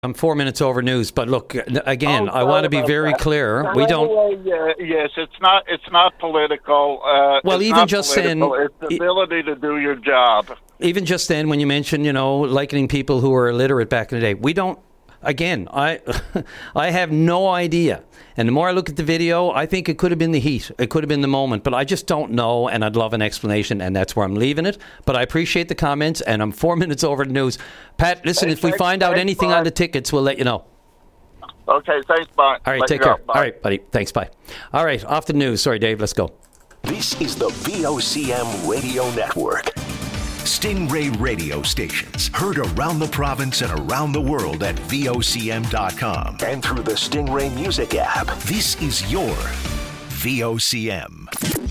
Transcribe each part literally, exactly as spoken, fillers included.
I'm four minutes over news, but look, again, Oh, I want to be very that. clear. By We the don't. way, uh, yes, it's not. It's not political. Uh, Well, it's even not just political. saying- it's the ability to do your job. Even just then, when you mentioned, you know, likening people who were illiterate back in the day, we don't. Again, I, I have no idea. And the more I look at the video, I think it could have been the heat. It could have been the moment. But I just don't know, and I'd love an explanation, and that's where I'm leaving it. But I appreciate the comments, and I'm four minutes over the news. Pat, listen, Hey, if we thanks, find out thanks, anything bye. on the tickets, we'll let you know. Okay, thanks, bye. All right, Let take you care. go. Bye. All right, buddy. Thanks, bye. All right, off the news. Sorry, Dave, let's go. This is the V O C M Radio Network. Stingray radio stations heard around the province and around the world at V O C M dot com and through the Stingray Music app. This is your V O C M.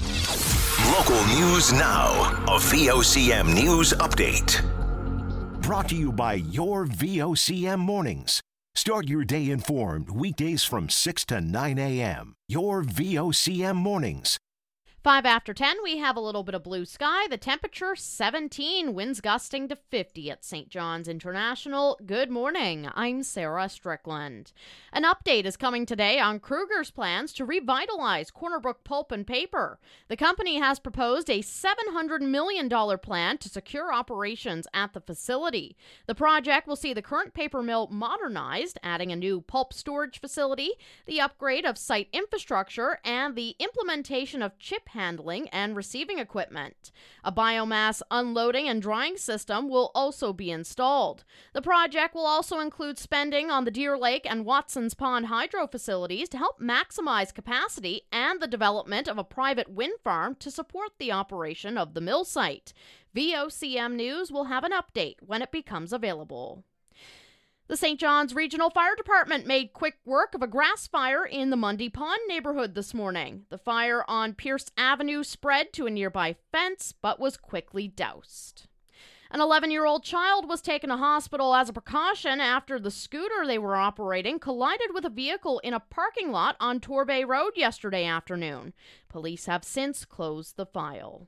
Local news now. A V O C M News Update. Brought to you by your V O C M Mornings. Start your day informed weekdays from six to nine a.m. Your V O C M Mornings. Five after ten, we have a little bit of blue sky. The temperature seventeen, winds gusting to fifty at Saint John's International. Good morning. I'm Sarah Strickland. An update is coming today on Kruger's plans to revitalize Corner Brook Pulp and Paper. The company has proposed a seven hundred million dollars plan to secure operations at the facility. The project will see the current paper mill modernized, adding a new pulp storage facility, the upgrade of site infrastructure, and the implementation of chip handling and receiving equipment. A biomass unloading and drying system will also be installed. The project will also include spending on the Deer Lake and Watson's Pond hydro facilities to help maximize capacity and the development of a private wind farm to support the operation of the mill site. V O C M News will have an update when it becomes available. The Saint John's Regional Fire Department made quick work of a grass fire in the Mundy Pond neighborhood this morning. The fire on Pierce Avenue spread to a nearby fence, but was quickly doused. An eleven-year-old child was taken to hospital as a precaution after the scooter they were operating collided with a vehicle in a parking lot on Torbay Road yesterday afternoon. Police have since closed the file.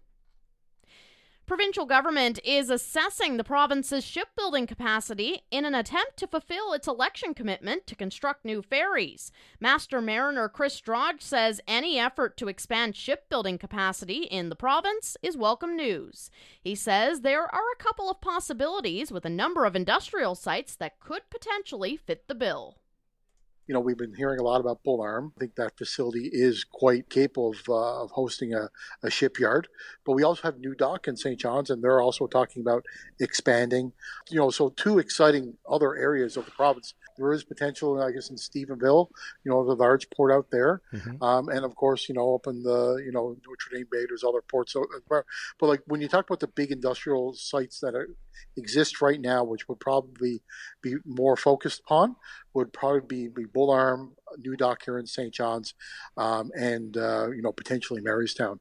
Provincial government is assessing the province's shipbuilding capacity in an attempt to fulfill its election commitment to construct new ferries. Master Mariner Chris Strauch says any effort to expand shipbuilding capacity in the province is welcome news. He says there are a couple of possibilities with a number of industrial sites that could potentially fit the bill. You know, we've been hearing a lot about Bull Arm. I think that facility is quite capable of, uh, of hosting a, a shipyard. But we also have New Dock in Saint John's, and they're also talking about expanding. You know, so two exciting other areas of the province. There is potential, I guess, in Stephenville, you know, the large port out there. Mm-hmm. Um, and, of course, you know, up in the, you know, Notre Dame Bay, there's other ports. But, like, when you talk about the big industrial sites that are, exist right now, which would probably be more focused upon, would probably be, be Bull Arm, New Dock here in Saint John's, um, and, uh, you know, potentially Marystown.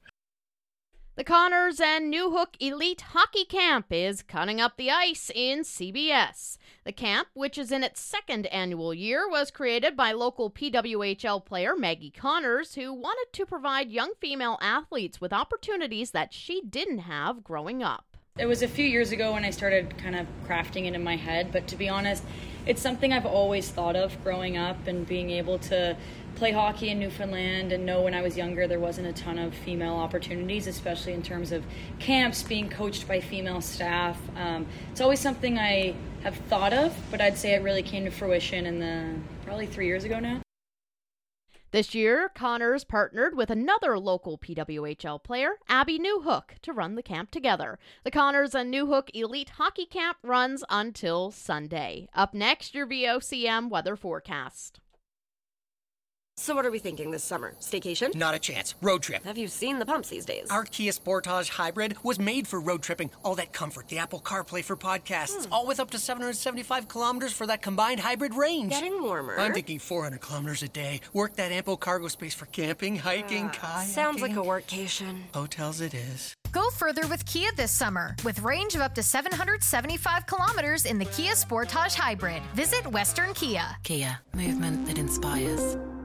The Connors and Newhook Elite Hockey Camp is cutting up the ice in C B S. The camp, which is in its second annual year, was created by local P W H L player Maggie Connors, who wanted to provide young female athletes with opportunities that she didn't have growing up. It was a few years ago when I started kind of crafting it in my head, but to be honest, it's something I've always thought of growing up and being able to play hockey in Newfoundland and know when I was younger there wasn't a ton of female opportunities, especially in terms of camps, being coached by female staff. Um, it's always something I have thought of, but I'd say it really came to fruition in the probably three years ago now. This year, Connors partnered with another local P W H L player, Abby Newhook, to run the camp together. The Connors and Newhook Elite Hockey Camp runs until Sunday. Up next, your V O C M weather forecast. So what are we thinking this summer? Staycation? Not a chance. Road trip. Have you seen the pumps these days? Our Kia Sportage Hybrid was made for road tripping. All that comfort, the Apple CarPlay for podcasts, hmm. all with up to seven hundred seventy-five kilometers for that combined hybrid range. Getting warmer. I'm thinking four hundred kilometers a day. Work that ample cargo space for camping, hiking, uh, kayaking. Sounds like a workcation. Hotels it is. Go further with Kia this summer with range of up to seven hundred seventy-five kilometers in the Kia Sportage Hybrid. Visit Western Kia. Kia, movement that inspires.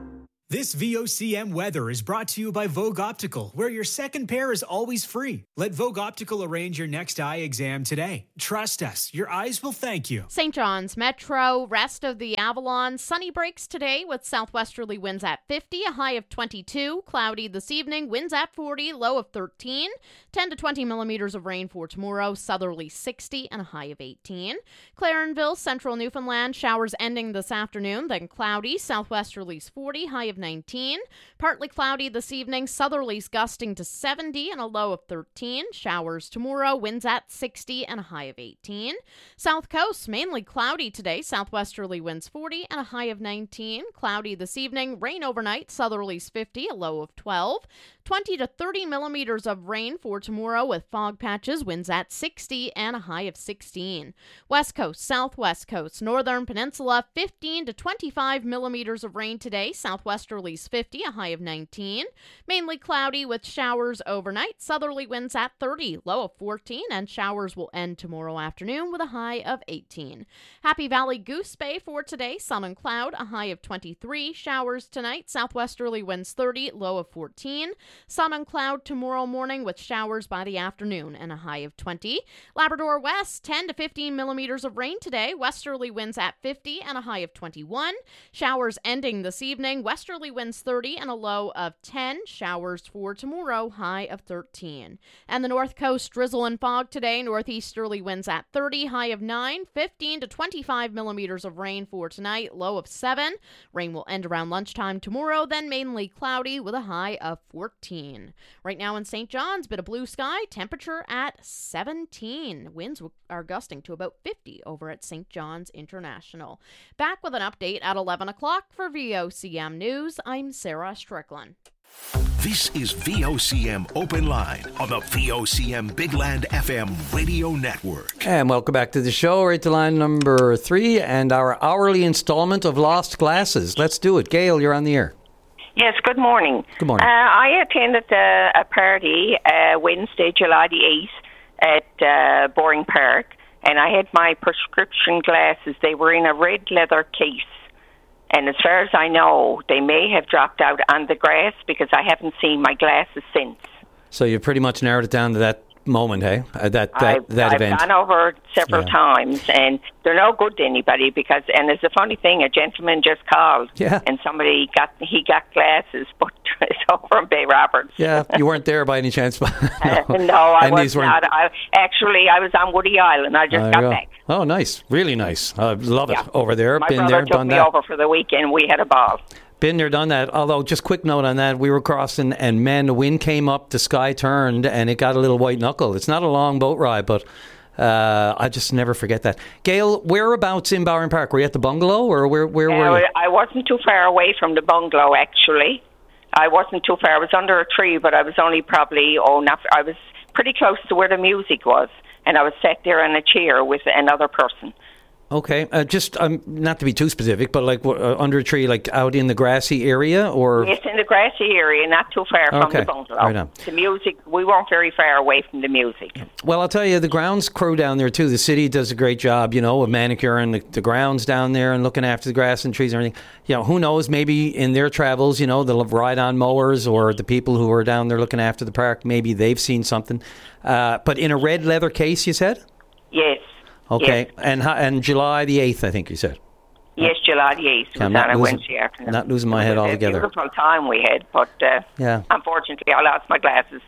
This V O C M weather is brought to you by Vogue Optical, where your second pair is always free. Let Vogue Optical arrange your next eye exam today. Trust us, your eyes will thank you. Saint John's Metro, rest of the Avalon, sunny breaks today with southwesterly winds at fifty, a high of twenty-two. Cloudy this evening, winds at forty, low of thirteen. ten to twenty millimeters of rain for tomorrow, southerly sixty and a high of eighteen. Clarenville, central Newfoundland, showers ending this afternoon, then cloudy, southwesterlies forty, high of nineteen. Partly cloudy this evening, southerlies gusting to seventy and a low of thirteen. Showers tomorrow, winds at sixty and a high of eighteen. South Coast, mainly cloudy today, southwesterly winds forty and a high of nineteen. Cloudy this evening, rain overnight, southerlies fifty, a low of twelve. twenty to thirty millimeters of rain for tomorrow with fog patches, winds at sixty and a high of sixteen. West Coast, Southwest Coast, Northern Peninsula, fifteen to twenty-five millimeters of rain today, southwesterlies fifty, a high of nineteen. Mainly cloudy with showers overnight, southerly winds at thirty, low of fourteen, and showers will end tomorrow afternoon with a high of eighteen. Happy Valley Goose Bay for today, sun and cloud, a high of twenty-three. Showers tonight, southwesterly winds thirty, low of fourteen. Sun and cloud tomorrow morning with showers by the afternoon and a high of twenty. Labrador West, ten to fifteen millimeters of rain today. Westerly winds at fifty and a high of twenty-one. Showers ending this evening. Westerly winds thirty and a low of ten. Showers for tomorrow, high of thirteen. And the North Coast, drizzle and fog today. Northeasterly winds at thirty, high of nine. fifteen to twenty-five millimeters of rain for tonight, low of seven. Rain will end around lunchtime tomorrow, then mainly cloudy with a high of fourteen. Right now in Saint John's, bit of blue sky, temperature at seventeen. Winds are gusting to about fifty over at Saint John's International. Back with an update at eleven o'clock for V O C M News. I'm Sarah Strickland. This is V O C M Open Line on the V O C M Big Land F M radio network. And welcome back to the show. Right to line number three and our hourly installment of Lost Glasses. Let's do it. Gail, you're on the air. Yes, good morning. Good morning. Uh, I attended uh, a party uh, Wednesday, July the eighth at uh, Boring Park, and I had my prescription glasses. They were in a red leather case. And as far as I know, they may have dropped out on the grass because I haven't seen my glasses since. So you pretty much narrowed it down to that moment, hey? Uh, that that, I've, that I've event. gone over several Yeah. times, and they're no good to anybody because, and it's a funny thing, a gentleman just called, Yeah. and somebody got, he got glasses, but it's over in Bay Roberts. Yeah, you weren't there by any chance. no, Uh, no, I And was these weren't- not. I, actually, I was on Woody Island. I just There got you go. back. Oh, nice. Really nice. I love it Yeah. over there. My Been brother there, took done me that. over for the weekend. We had a ball. Been there, done that. Although, just quick note on that, we were crossing, and man, the wind came up, the sky turned, and it got a little white knuckle. It's not a long boat ride, but uh, I just never forget that. Gail, whereabouts in Bowen Park? Were you at the bungalow, or where, where Uh, were you? I wasn't too far away from the bungalow, actually. I wasn't too far. I was under a tree, but I was only probably, oh, not, I was pretty close to where the music was, and I was sat there in a chair with another person. Okay, uh, just um, not to be too specific, but like uh, under a tree, like out in the grassy area, or It's in the grassy area, not too far from Okay, the bungalow. right on. The music, we weren't very far away from the music. well, I'll tell you, the grounds crew down there too. The city does a great job, you know, of manicuring the, the grounds down there and looking after the grass and trees and everything. You know, who knows? Maybe in their travels, you know, they'll ride on mowers, or the people who are down there looking after the park, maybe they've seen something. Uh, but in a red leather case, you said? Yes. Okay, Yes, and ho- and July the eighth, I think you said. yes July the eighth was I'm on not a losing- Wednesday afternoon. not losing my It head was altogether. A beautiful time we had, but uh, Yeah. unfortunately I lost my glasses.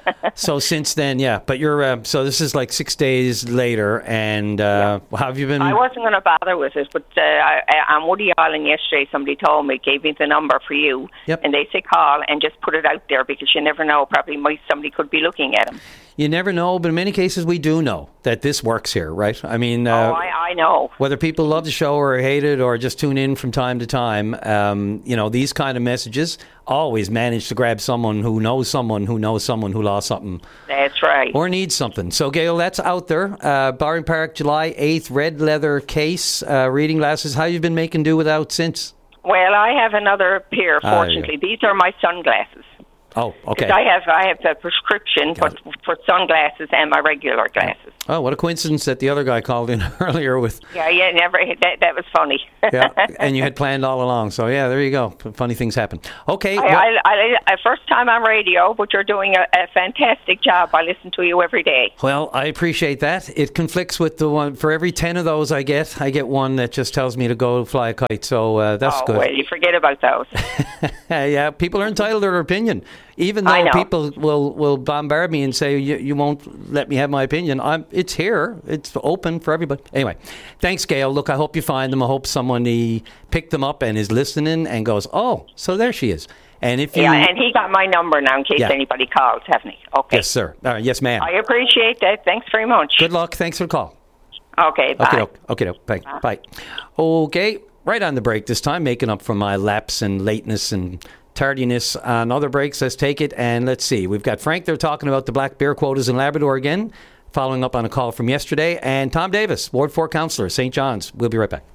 So since then, yeah. But you're uh, so this is like six days later, and uh, how have you been? I wasn't going to bother with it, but uh, I, I, on Woody Island yesterday, somebody told me, gave me the number for you, Yep. and they say call and just put it out there because you never know. Probably might, somebody could be looking at them. You never know, but in many cases we do know that this works here, right? I mean, uh, oh, I, I know. whether people love the show or hate it or just tune in from time to time, um, you know, these kind of messages always manage to grab someone who knows someone who knows someone who lost something. That's right. Or needs something. So, Gail, that's out there. Uh, Bowen Park, July eighth, red leather case, uh, reading glasses. How you been making do without since? Well, I have another pair, Ah, there you fortunately. These are my sunglasses. Oh, okay. I have I have the prescription for, for sunglasses and my regular glasses. Oh, what a coincidence that the other guy called in earlier with... Yeah, yeah, never. That, that was funny. Yeah, and you had planned all along. So, yeah, there you go. Funny things happen. Okay. I, well, I, I, I, first time on radio, but you're doing a, a fantastic job. I listen to you every day. Well, I appreciate that. It conflicts with the one... For every ten of those I get, I get one that just tells me to go fly a kite. So, uh, that's oh, good. well, you forget about those. Yeah, people are entitled to their opinion. Even though people will, will bombard me and say, you, you won't let me have my opinion, I'm, it's here. It's open for everybody. Anyway, thanks, Gail. Look, I hope you find them. I hope someone he picked them up and is listening and goes, oh, so there she is. And if you, yeah, and he got my number now in case yeah. anybody calls, hasn't he? Okay. Yes, sir. Uh, yes, ma'am. I appreciate that. Thanks very much. Good luck. Thanks for the call. Okay, bye. Okay, okay, okay. Bye. Bye. Bye. Okay, right on the break this time, making up for my lapse and lateness and tardiness on other breaks. Let's take it, and let's see. We've got Frank there talking about the black bear quotas in Labrador again, following up on a call from yesterday, and Tom Davis, Ward four Councillor, Saint John's. We'll be right back.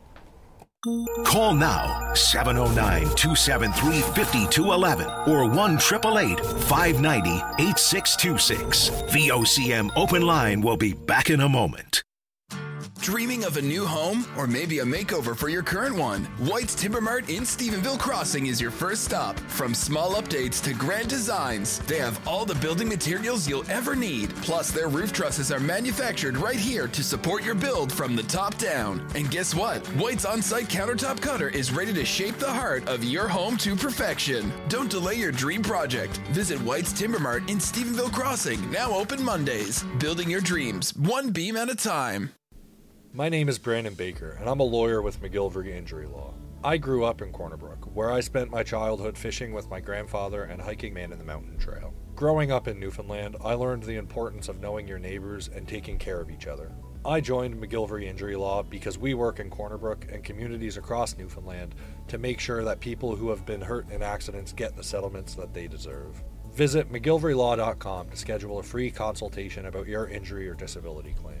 Call now, seven oh nine, two seven three, five two one one or one eight eight eight, five nine zero, eight six two six. V O C M Open Line will be back in a moment. Dreaming of a new home or maybe a makeover for your current one? White's Timber Mart in Stephenville Crossing is your first stop. From small updates to grand designs, they have all the building materials you'll ever need. Plus, their roof trusses are manufactured right here to support your build from the top down. And guess what? White's on-site countertop cutter is ready to shape the heart of your home to perfection. Don't delay your dream project. Visit White's Timber Mart in Stephenville Crossing, now open Mondays. Building your dreams, one beam at a time. My name is Brandon Baker, and I'm a lawyer with McGillivray Injury Law. I grew up in Corner Brook, where I spent my childhood fishing with my grandfather and hiking Man in the Mountain Trail. Growing up in Newfoundland, I learned the importance of knowing your neighbors and taking care of each other. I joined McGillivray Injury Law because we work in Corner Brook and communities across Newfoundland to make sure that people who have been hurt in accidents get the settlements that they deserve. Visit McGillivray Law dot com to schedule a free consultation about your injury or disability claim.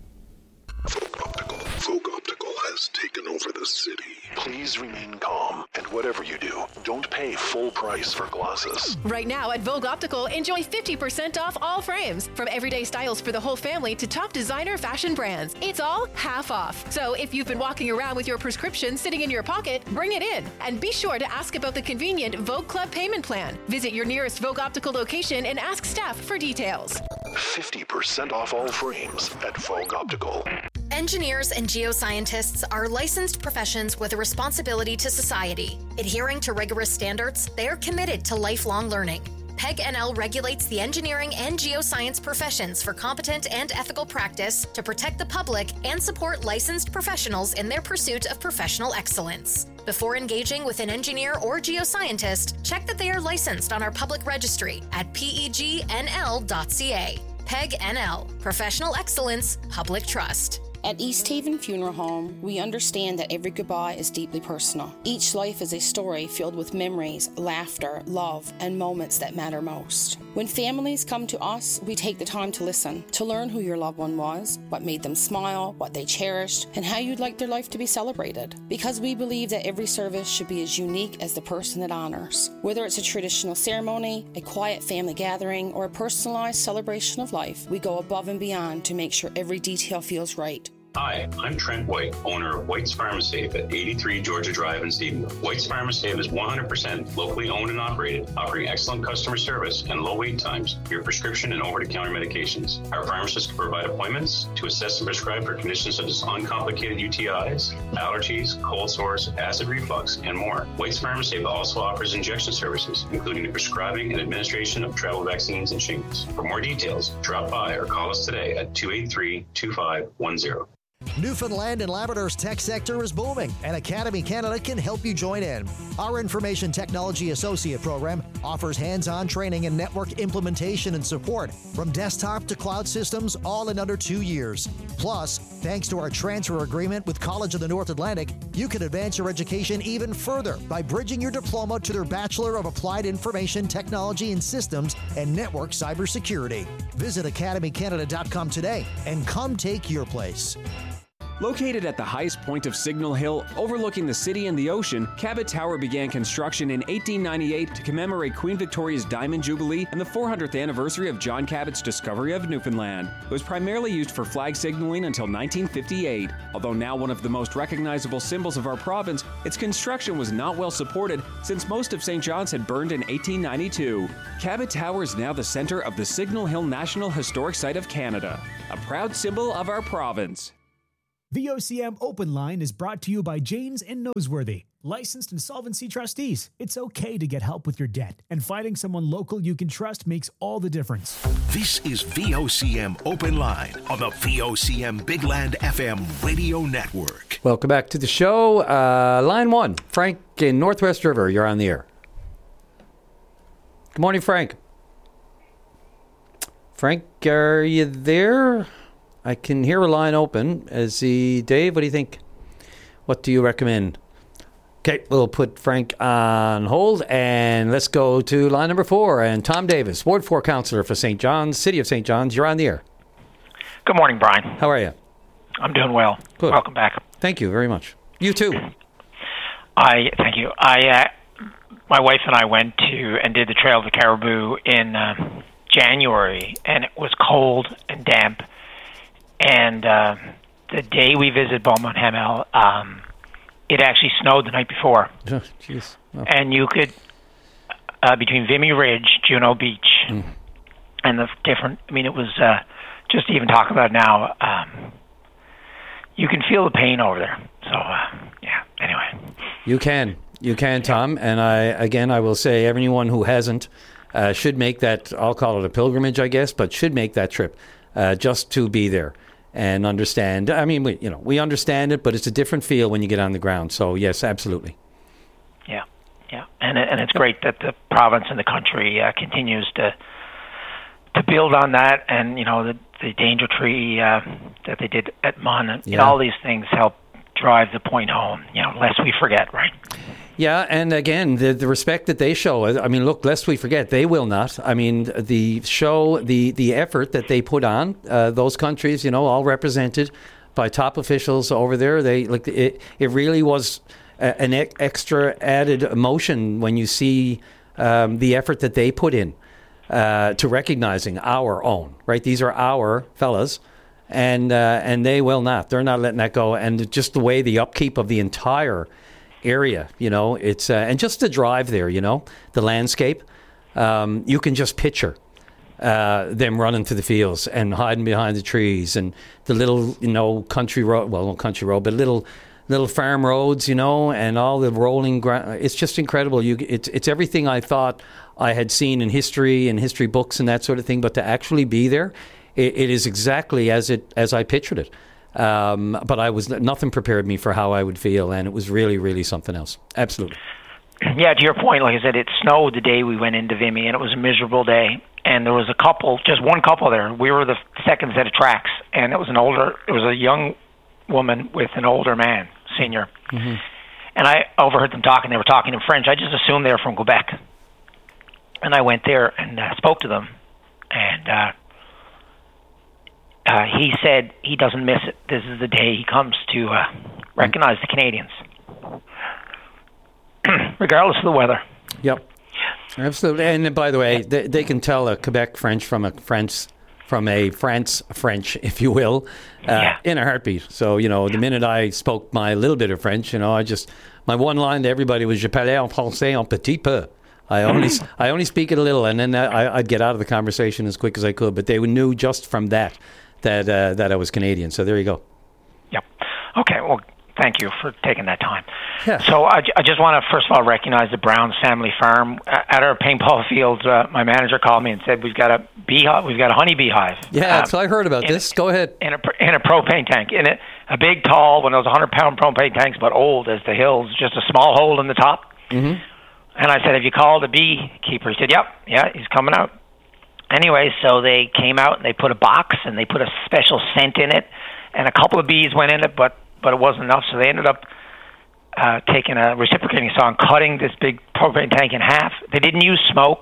Optical. Vogue Optical has taken over the city. Please remain calm, and whatever you do, don't pay full price for glasses. Right now at Vogue Optical, enjoy fifty percent off all frames. From everyday styles for the whole family to top designer fashion brands. It's all half off. So if you've been walking around with your prescription sitting in your pocket, bring it in. And be sure to ask about the convenient Vogue Club payment plan. Visit your nearest Vogue Optical location and ask staff for details. fifty percent off all frames at Vogue Optical. Engineers and geoscientists are licensed professions with a responsibility to society. Adhering to rigorous standards, they are committed to lifelong learning. P E G N L regulates the engineering and geoscience professions for competent and ethical practice to protect the public and support licensed professionals in their pursuit of professional excellence. Before engaging with an engineer or geoscientist, check that they are licensed on our public registry at P E G N L dot C A. P E G N L, Professional Excellence, Public Trust. At East Haven Funeral Home, we understand that every goodbye is deeply personal. Each life is a story filled with memories, laughter, love, and moments that matter most. When families come to us, we take the time to listen, to learn who your loved one was, what made them smile, what they cherished, and how you'd like their life to be celebrated. Because we believe that every service should be as unique as the person it honors. Whether it's a traditional ceremony, a quiet family gathering, or a personalized celebration of life, we go above and beyond to make sure every detail feels right. Hi, I'm Trent White, owner of White's Pharmasafe at eighty-three Georgia Drive in Stephenville. White's Pharmasafe is one hundred percent locally owned and operated, offering excellent customer service and low wait times for your prescription and over-the-counter medications. Our pharmacists can provide appointments to assess and prescribe for conditions such as uncomplicated U T Is, allergies, cold sores, acid reflux, and more. White's Pharmasafe also offers injection services, including the prescribing and administration of travel vaccines and shingles. For more details, drop by or call us today at two eight three, two five one zero. Newfoundland and Labrador's tech sector is booming, and Academy Canada can help you join in. Our Information Technology Associate program offers hands-on training in network implementation and support, from desktop to cloud systems, all in under two years. Plus, thanks to our transfer agreement with College of the North Atlantic, you can advance your education even further by bridging your diploma to their Bachelor of Applied Information Technology and Systems and Network Cybersecurity. Visit academy canada dot com today and come take your place. Located at the highest point of Signal Hill, overlooking the city and the ocean, Cabot Tower began construction in eighteen ninety-eight to commemorate Queen Victoria's Diamond Jubilee and the four hundredth anniversary of John Cabot's discovery of Newfoundland. It was primarily used for flag signaling until nineteen fifty-eight. Although now one of the most recognizable symbols of our province, its construction was not well supported since most of Saint John's had burned in eighteen ninety-two. Cabot Tower is now the center of the Signal Hill National Historic Site of Canada, a proud symbol of our province. V O C M Open Line is brought to you by Janes and Noseworthy, licensed insolvency trustees. It's okay to get help with your debt, and finding someone local you can trust makes all the difference. This is V O C M Open Line on the V O C M Big Land F M radio network. Welcome back to the show. Uh, line one, Frank in Northwest River, you're on the air. Good morning, Frank. Frank, are you there? I can hear a line open. Is he, Dave, what do you think? What do you recommend? Okay, we'll put Frank on hold, and let's go to line number four. And Tom Davis, Ward four Councillor for Saint John's, City of Saint John's. You're on the air. Good morning, Brian. How are you? I'm doing well. Good. Welcome back. Thank you very much. You too. I Thank you. I, uh, my wife and I went to and did the Trail of the Caribou in uh, January, and it was cold and damp. And uh, the day we visited Beaumont Hamel, um, it actually snowed the night before. Oh, jeez. Oh. And you could, uh, between Vimy Ridge, Juno Beach, mm. and the different, I mean, it was, uh, just to even talk about it now, um, you can feel the pain over there. So, uh, yeah, anyway. You can. You can, Tom. And I, again, I will say everyone who hasn't uh, should make that, I'll call it a pilgrimage, I guess, but should make that trip uh, just to be there. And understand. I mean, we you know we understand it, but it's a different feel when you get on the ground. So yes, absolutely. Yeah, yeah, and and it's great that the province and the country uh, continues to to build on that, and you know the the danger tree uh, that they did at Mon, and Yeah. all these things help drive the point home. You know, lest we forget, right? Yeah, and again, the, the respect that they show. I mean, look, lest we forget, they will not. I mean, the show, the, the effort that they put on, uh, those countries, you know, all represented by top officials over there. They like it. It really was a, an e- extra added emotion when you see um, the effort that they put in uh, to recognizing our own. Right, these are our fellas. And uh, and they will not. They're not letting that go. And just the way the upkeep of the entire area, you know, it's uh, and just the drive there, you know, the landscape, um, you can just picture uh, them running through the fields and hiding behind the trees and the little, you know, country road, well, not country road, but little little farm roads, you know, and all the rolling ground. It's just incredible. You, it's it's everything I thought I had seen in history and history books and that sort of thing, but to actually be there, it, it is exactly as it as I pictured it. Um, but I was nothing prepared me for how I would feel, and it was really, really something else. Absolutely. Yeah, to your point, like I said, it snowed the day we went into Vimy, and it was a miserable day. And there was a couple, just one couple there. We were the second set of tracks, and it was an older, it was a young woman with an older man, senior. Mm-hmm. And I overheard them talking. They were talking in French. I just assumed they were from Quebec. And I went there and uh, spoke to them, and uh, Uh, he said he doesn't miss it. This is the day he comes to uh, recognize the Canadians, regardless of the weather. Yep, absolutely. And by the way, they, they can tell a Quebec French from a French from a France French, if you will, uh, yeah. in a heartbeat. So you know, the minute I spoke my little bit of French, you know, I just my one line to everybody was "Je parlais en français un petit peu." I only I only speak it a little, and then I, I'd get out of the conversation as quick as I could. But they knew just from that. That uh, that I was Canadian. So there you go. Yep. Okay. Well, thank you for taking that time. Yeah. So I, I just want to first of all recognize the Browns family farm at our paintball fields. Uh, my manager called me and said we've got a beehive. We've got a honey beehive. Yeah. Um, so I heard about this. A, go ahead. In a in a propane tank. In a, a big, tall, one of those hundred pound propane tanks, but old as the hills. Just a small hole in the top. Mm-hmm. And I said, have you called a beekeeper? He said, yep. Yeah, he's coming out. Anyway, so they came out and they put a box and they put a special scent in it, and a couple of bees went in it, but but it wasn't enough. So they ended up uh, taking a reciprocating saw and cutting this big propane tank in half. They didn't use smoke.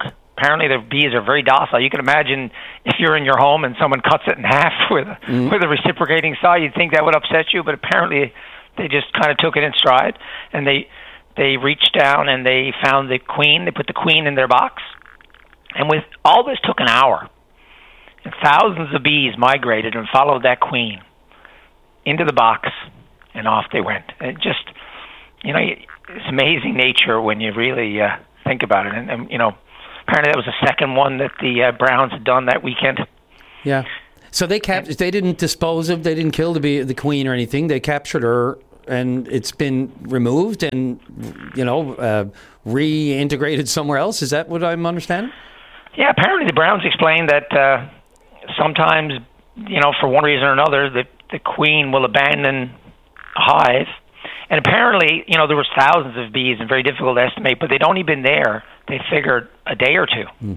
apparently the bees are very docile. You can imagine if you're in your home and someone cuts it in half with a, Mm. with a reciprocating saw, you'd think that would upset you, but apparently they just kind of took it in stride, and they they reached down and they found the queen. They put the queen in their box, and with all this took an hour. And thousands of bees migrated and followed that queen into the box, and off they went. It just, you know, it's amazing nature when you really uh, think about it. And, and, you know, apparently that was the second one that the uh, Browns had done that weekend. Yeah. So they cap- they didn't dispose of, they didn't kill the bee, the queen or anything. They captured her, and it's been removed and, you know, uh, reintegrated somewhere else. Is that what I'm understanding? Yeah, apparently the Browns explained that uh, sometimes, you know, for one reason or another, the, the queen will abandon a hive. And apparently, you know, there was thousands of bees and very difficult to estimate, but they'd only been there, they figured, a day or two. Mm.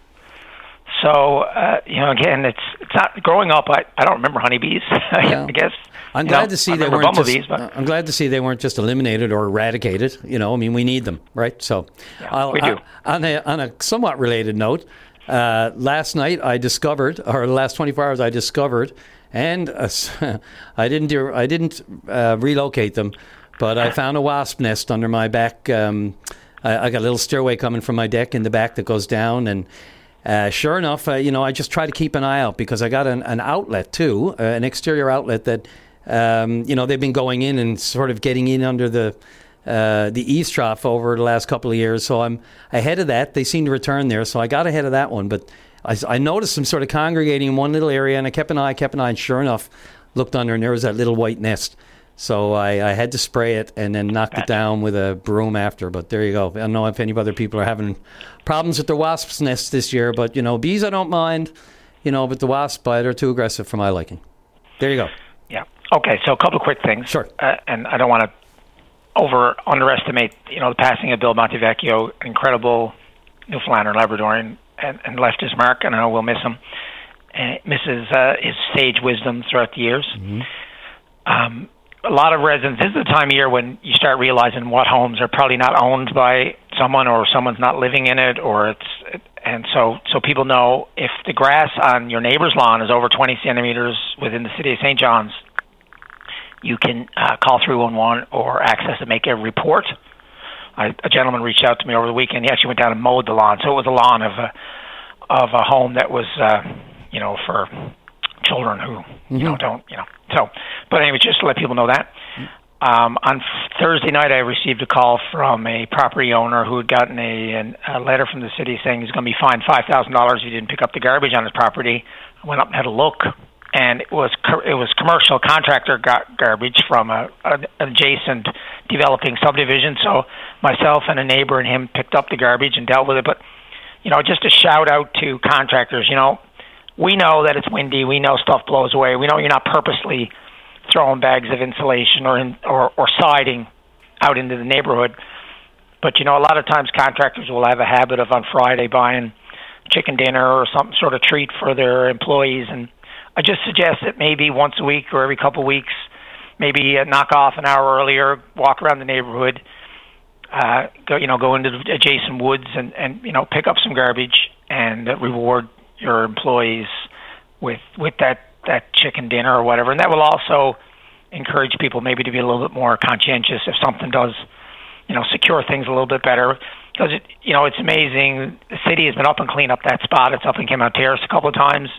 So, uh, you know, again, it's it's not growing up. I, I don't remember honeybees. Yeah. I guess. I'm You glad know, to see I they remember weren't bumblebees, just, but I'm glad to see they weren't just eliminated or eradicated. You know, I mean, we need them, right? So, I'll, we do. I, on a on a somewhat related note, uh, last night I discovered, or the last twenty-four hours I discovered, and uh, I didn't do, I didn't uh, relocate them, but I found a wasp nest under my back. Um, I, I got a little stairway coming from my deck in the back that goes down, and Uh, sure enough, uh, you know, I just try to keep an eye out because I got an, an outlet too, uh, an exterior outlet that, um, you know, they've been going in and sort of getting in under the uh, the eaves trough over the last couple of years. So I'm ahead of that. They seem to return there, so I got ahead of that one. But I, I noticed them sort of congregating in one little area, and I kept an eye, kept an eye, and sure enough, looked under, and there was that little white nest. So I, I had to spray it and then knocked it down with a broom after. But there you go. I don't know if any other people are having problems with their wasps' nests this year. But, you know, bees I don't mind, you know, but the wasp bite are too aggressive for my liking. There you go. Yeah. Okay, so a couple of quick things. Sure. Uh, and I don't want to over underestimate, you know, the passing of Bill Montevecchio, incredible Newfoundlander and Labradorian, and, and left his mark, and I know we'll miss him. And misses uh, his sage wisdom throughout the years. Mm-hmm. Um, a lot of residents, this is the time of year when you start realizing what homes are probably not owned by someone, or someone's not living in it, or it's, and so so people know if the grass on your neighbor's lawn is over twenty centimeters within the city of Saint John's, you can uh, call three one one or access and make a report. I, a gentleman reached out to me over the weekend. He actually went down and mowed the lawn, so it was a lawn of a of a home that was, uh, you know, for children who mm-hmm. you know don't you know. So, but anyway, just to let people know that. Um, on Thursday night, I received a call from a property owner who had gotten a, an, a letter from the city saying he's going to be fined five thousand dollars if he didn't pick up the garbage on his property. I went up and had a look, and it was it was commercial contractor got garbage from a, a, an adjacent developing subdivision. So myself and a neighbor and him picked up the garbage and dealt with it. But, you know, just a shout out to contractors. You know, we know that it's windy. We know stuff blows away. We know you're not purposely throwing bags of insulation or, in, or or siding out into the neighborhood. But, you know, a lot of times contractors will have a habit of on Friday buying chicken dinner or some sort of treat for their employees. And I just suggest that maybe once a week or every couple of weeks, maybe uh, knock off an hour earlier, walk around the neighborhood, uh, go, you know, go into the adjacent woods and, and you know, pick up some garbage and uh, reward your employees with with that that chicken dinner or whatever. And that will also encourage people maybe to be a little bit more conscientious if something does, you know, secure things a little bit better. Because, it, you know, it's amazing. The city has been up and cleaned up that spot. It's up and came out Terrace a couple of times.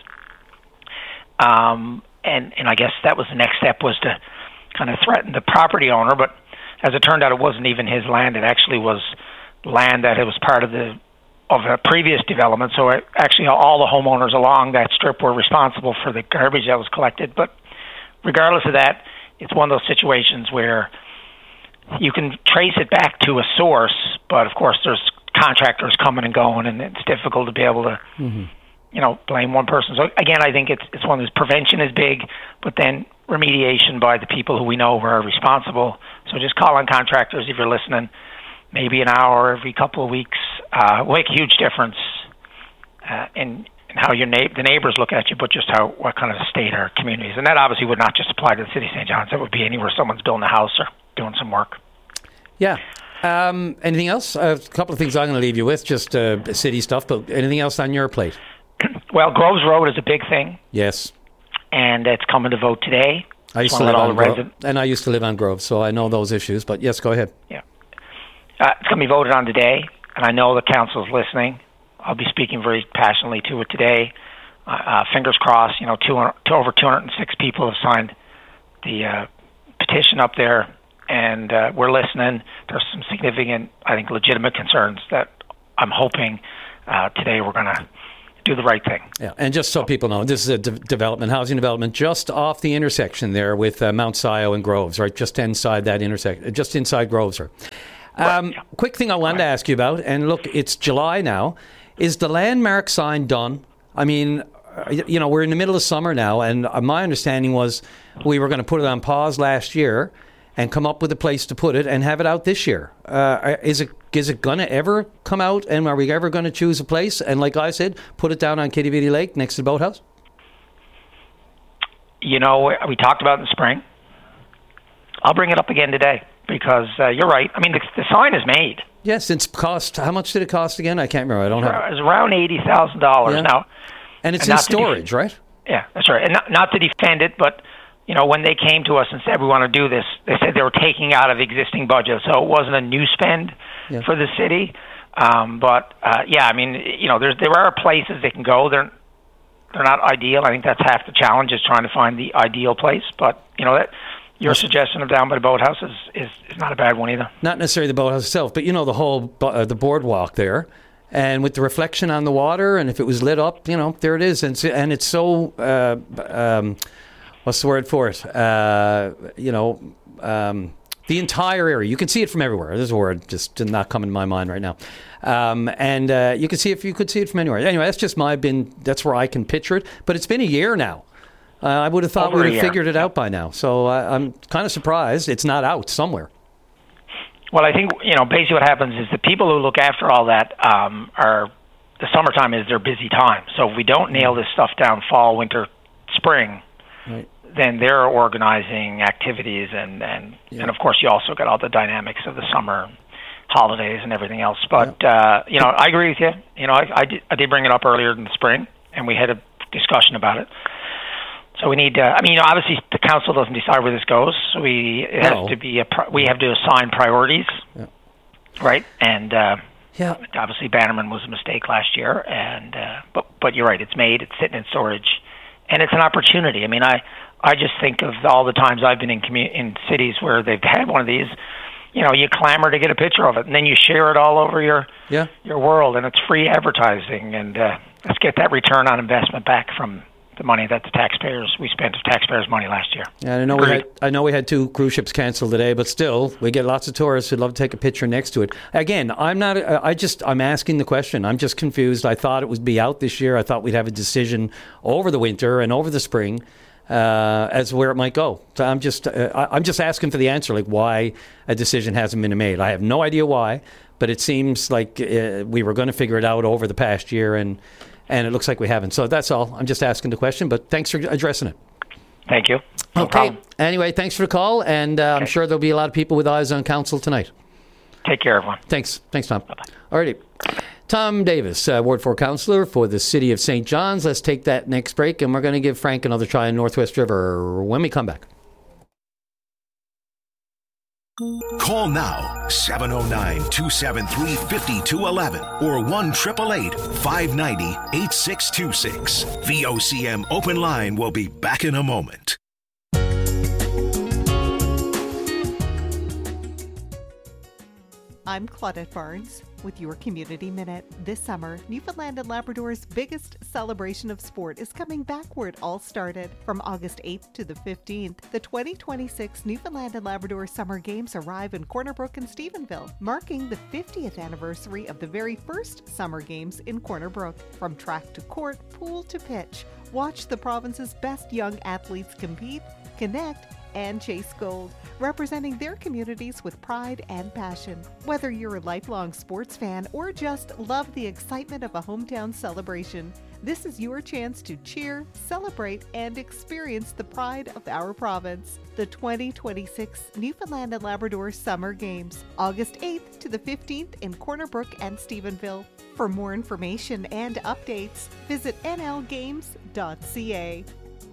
Um, and, and I guess that was the next step, was to kind of threaten the property owner. But as it turned out, it wasn't even his land. It actually was land that it was part of the of a previous development, so it, actually all the homeowners along that strip were responsible for the garbage that was collected. But regardless of that, it's one of those situations where you can trace it back to a source, but of course there's contractors coming and going, and it's difficult to be able to, mm-hmm. you know, blame one person. So again, I think it's it's one of those, prevention is big, but then remediation by the people who we know are responsible. So just call on contractors if you're listening. Maybe an hour every couple of weeks uh, will make a huge difference uh, in, in how your na- the neighbors look at you, but just how what kind of state our community is. And that obviously would not just apply to the city of Saint John's. That would be anywhere someone's building a house or doing some work. Yeah. Um, anything else? Uh, a couple of things I'm going to leave you with, just uh, city stuff, but anything else on your plate? Well, Groves Road is a big thing. Yes. And it's coming to vote today. I used to live on Grove, and I used to live on Grove, so I know those issues. But yes, go ahead. Yeah, uh, it's going to be voted on today, and I know the council is listening. I'll be speaking very passionately to it today. Uh, uh, fingers crossed. You know, two hundred, to over two hundred six people have signed the uh, petition up there, and uh, we're listening. There's some significant, I think, legitimate concerns that I'm hoping uh, today we're going to do the right thing. Yeah, and just so people know, this is a de- development, housing development, just off the intersection there with uh, Mount Scio and Groves, right? Just inside that intersection, just inside Groves. Um, right, yeah. Quick thing I wanted right. to ask you about, and look, it's July now. Is the landmark sign done? I mean, you know, we're in the middle of summer now, and my understanding was we were going to put it on pause last year and come up with a place to put it and have it out this year. Uh, is it is it going to ever come out, and are we ever going to choose a place? And like I said, put it down on Kitty Bitty Lake next to the boathouse? You know, we talked about it in the spring. I'll bring it up again today because uh, you're right. I mean, the, the sign is made. Yes, it's cost. How much did it cost again? I can't remember. I don't have it. It's around eighty thousand dollars yeah. now. And it's and in storage, def- right? Yeah, that's right. And not, not to defend it, but you know, when they came to us and said we want to do this, they said they were taking out of existing budget, so it wasn't a new spend yeah. for the city. Um, but uh, yeah, I mean, you know, there's there are places they can go. They're they're not ideal. I think that's half the challenge is trying to find the ideal place. But you know, that your suggestion of down by the boathouse is, is, is not a bad one either. Not necessarily the boathouse itself, but you know, the whole uh, the boardwalk there. And with the reflection on the water, and if it was lit up, you know, there it is. And it's, and it's so, uh, um, what's the word for it? Uh, you know, um, the entire area. You can see it from everywhere. There's a word just did not come in my mind right now. Um, and uh, you can see if you could see it from anywhere. Anyway, that's just my been. That's where I can picture it. But it's been a year now. Uh, I would have thought Over we would have year. figured it out by now. So uh, I'm kind of surprised it's not out somewhere. Well, I think, you know, basically what happens is the people who look after all that um, are, the summertime is their busy time. So if we don't nail this stuff down fall, winter, spring, right. then they're organizing activities. And, and, yeah. and, of course, you also got all the dynamics of the summer holidays and everything else. But, yeah. uh, you know, I agree with you. You know, I, I, did, I did bring it up earlier in the spring, and we had a discussion about it. So we need. Uh, I mean, you know, obviously the council doesn't decide where this goes. So we it has no. to be a. We have to assign priorities, yeah. right? And uh, yeah, obviously Bannerman was a mistake last year. And uh, but but you're right. It's made. It's sitting in storage, and it's an opportunity. I mean, I I just think of all the times I've been in commu- in cities where they've had one of these. You know, you clamor to get a picture of it, and then you share it all over your yeah. your world, and it's free advertising. And uh, let's get that return on investment back from the money that the taxpayers we spent of taxpayers' money last year. Yeah, I know we had, I know we had two cruise ships canceled today, but still, we get lots of tourists who'd love to take a picture next to it. Again, I'm not. I just I'm asking the question. I'm just confused. I thought it would be out this year. I thought we'd have a decision over the winter and over the spring uh, as where it might go. So I'm just uh, I'm just asking for the answer, like why a decision hasn't been made. I have no idea why, but it seems like uh, we were going to figure it out over the past year and. And it looks like we haven't. So that's all. I'm just asking the question, but thanks for addressing it. Thank you. No okay. problem. Anyway, thanks for the call, and uh, okay. I'm sure there'll be a lot of people with eyes on council tonight. Take care, everyone. Thanks. Thanks, Tom. Bye-bye. All righty. Tom Davis, uh, Ward four councillor for the City of Saint John's. Let's take that next break, and we're going to give Frank another try in Northwest River when we come back. Call now, seven oh nine, two seven three, five two one one or one eight eight eight, five nine zero, eight six two six. V O C M Open Line will be back in a moment. I'm Claudette Barnes with your Community Minute. This summer, Newfoundland and Labrador's biggest celebration of sport is coming back where it all started. From August eighth to the fifteenth, the twenty twenty-six Newfoundland and Labrador Summer Games arrive in Corner Brook and Stephenville, marking the fiftieth anniversary of the very first Summer Games in Corner Brook. From track to court, pool to pitch, watch the province's best young athletes compete, connect, and Chase Gold, representing their communities with pride and passion. Whether you're a lifelong sports fan or just love the excitement of a hometown celebration, this is your chance to cheer, celebrate, and experience the pride of our province. The twenty twenty-six Newfoundland and Labrador Summer Games, August eighth to the fifteenth in Corner Brook and Stephenville. For more information and updates, visit n l games dot c a.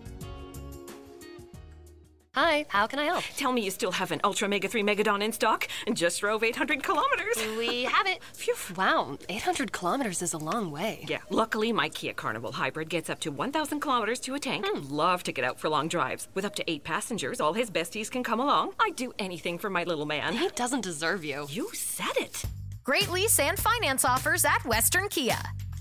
Hi, how can I help? Tell me you still have an Ultra Mega three Megadon in stock and just drove eight hundred kilometers. We have it. Phew. Wow, eight hundred kilometers is a long way. Yeah, luckily my Kia Carnival Hybrid gets up to one thousand kilometers to a tank. Hmm. Love to get out for long drives. With up to eight passengers, all his besties can come along. I'd do anything for my little man. He doesn't deserve you. You said it. Great lease and finance offers at Western Kia.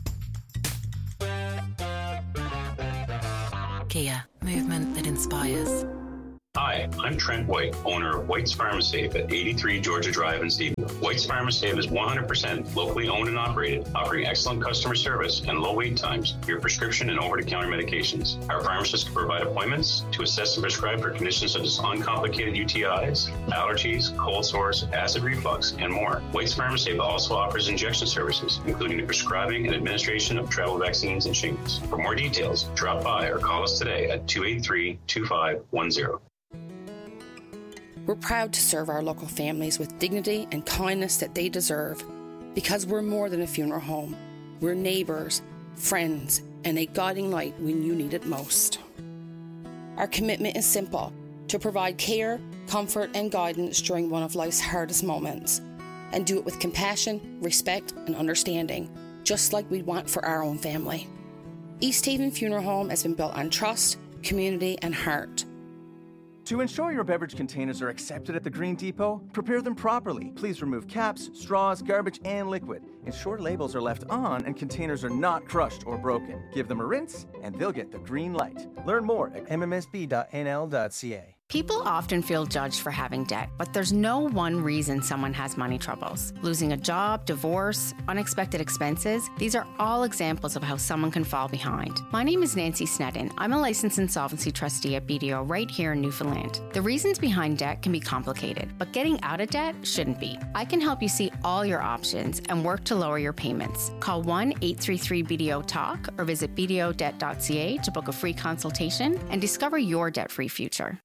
Kia, movement that inspires. Hi, I'm Trent White, owner of White's Pharmasafe at eighty-three Georgia Drive in Stephenville. White's Pharmasafe is one hundred percent locally owned and operated, offering excellent customer service and low wait times for your prescription and over-the-counter medications. Our pharmacists can provide appointments to assess and prescribe for conditions such as uncomplicated U T Is, allergies, cold sores, acid reflux, and more. White's Pharmasafe also offers injection services, including the prescribing and administration of travel vaccines and shingles. For more details, drop by or call us today at two eight three, two five one zero. We're proud to serve our local families with dignity and kindness that they deserve, because we're more than a funeral home. We're neighbours, friends, and a guiding light when you need it most. Our commitment is simple: to provide care, comfort, and guidance during one of life's hardest moments, and do it with compassion, respect, and understanding, just like we'd want for our own family. East Haven Funeral Home has been built on trust, community, and heart. To ensure your beverage containers are accepted at the Green Depot, prepare them properly. Please remove caps, straws, garbage, and liquid. Ensure labels are left on and containers are not crushed or broken. Give them a rinse and they'll get the green light. Learn more at m m s b dot n l dot c a. People often feel judged for having debt, but there's no one reason someone has money troubles. Losing a job, divorce, unexpected expenses, these are all examples of how someone can fall behind. My name is Nancy Sneddon. I'm a licensed insolvency trustee at B D O right here in Newfoundland. The reasons behind debt can be complicated, but getting out of debt shouldn't be. I can help you see all your options and work to lower your payments. Call one eight three three B D O talk or visit b d o debt dot c a to book a free consultation and discover your debt-free future.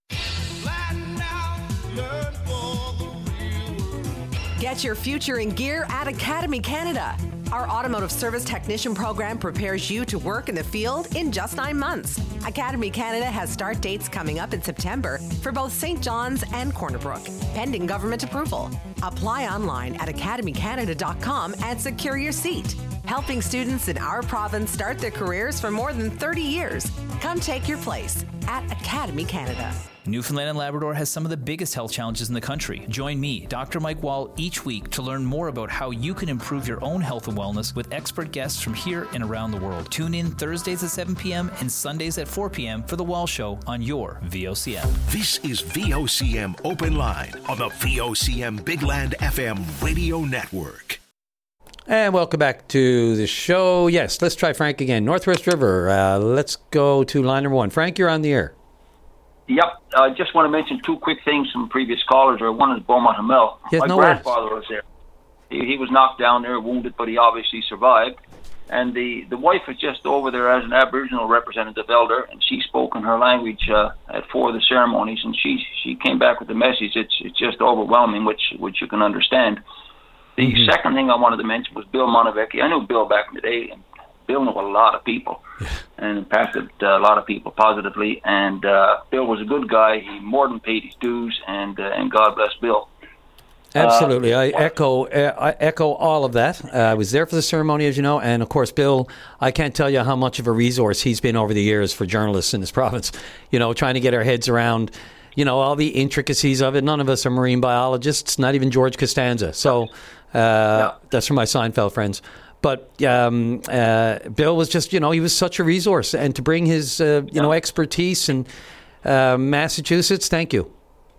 Get your future in gear at Academy Canada. Our automotive service technician program prepares you to work in the field in just nine months. Academy Canada has start dates coming up in September for both Saint John's and Corner Brook, pending government approval. Apply online at academy canada dot com and secure your seat. Helping students in our province start their careers for more than thirty years. Come take your place at Academy Canada. Newfoundland and Labrador has some of the biggest health challenges in the country. Join me, Doctor Mike Wall, each week to learn more about how you can improve your own health and wellness with expert guests from here and around the world. Tune in Thursdays at seven p.m. and Sundays at four p.m. for The Wall Show on your V O C M. This is V O C M Open Line on the V O C M Big Land F M radio network. And welcome back to the show. Yes, let's try Frank again. Northwest River. Uh, let's go to line number one. Frank, you're on the air. Yep. I uh, just want to mention two quick things from previous callers. Or one is Beaumont Hamel. Yes, My no grandfather worries. was there. He, he was knocked down there, wounded, but he obviously survived. And the, the wife was just over there as an Aboriginal representative elder, and she spoke in her language uh, at four of the ceremonies, and she she came back with the message. It's it's just overwhelming, which which you can understand. The mm-hmm. second thing I wanted to mention was Bill Montevici. I knew Bill back in the day, and Bill knew a lot of people and impacted uh, a lot of people positively. And uh, Bill was a good guy. He more than paid his dues, and uh, and God bless Bill. Absolutely, uh, I echo uh, I echo all of that. Uh, I was there for the ceremony, as you know, and of course, Bill. I can't tell you how much of a resource he's been over the years for journalists in this province. You know, trying to get our heads around, you know, all the intricacies of it. None of us are marine biologists, not even George Costanza. So uh, no. That's from my Seinfeld friends. But um, uh, Bill was just, you know, he was such a resource, and to bring his, uh, you yeah. know, expertise in uh, Massachusetts. Thank you.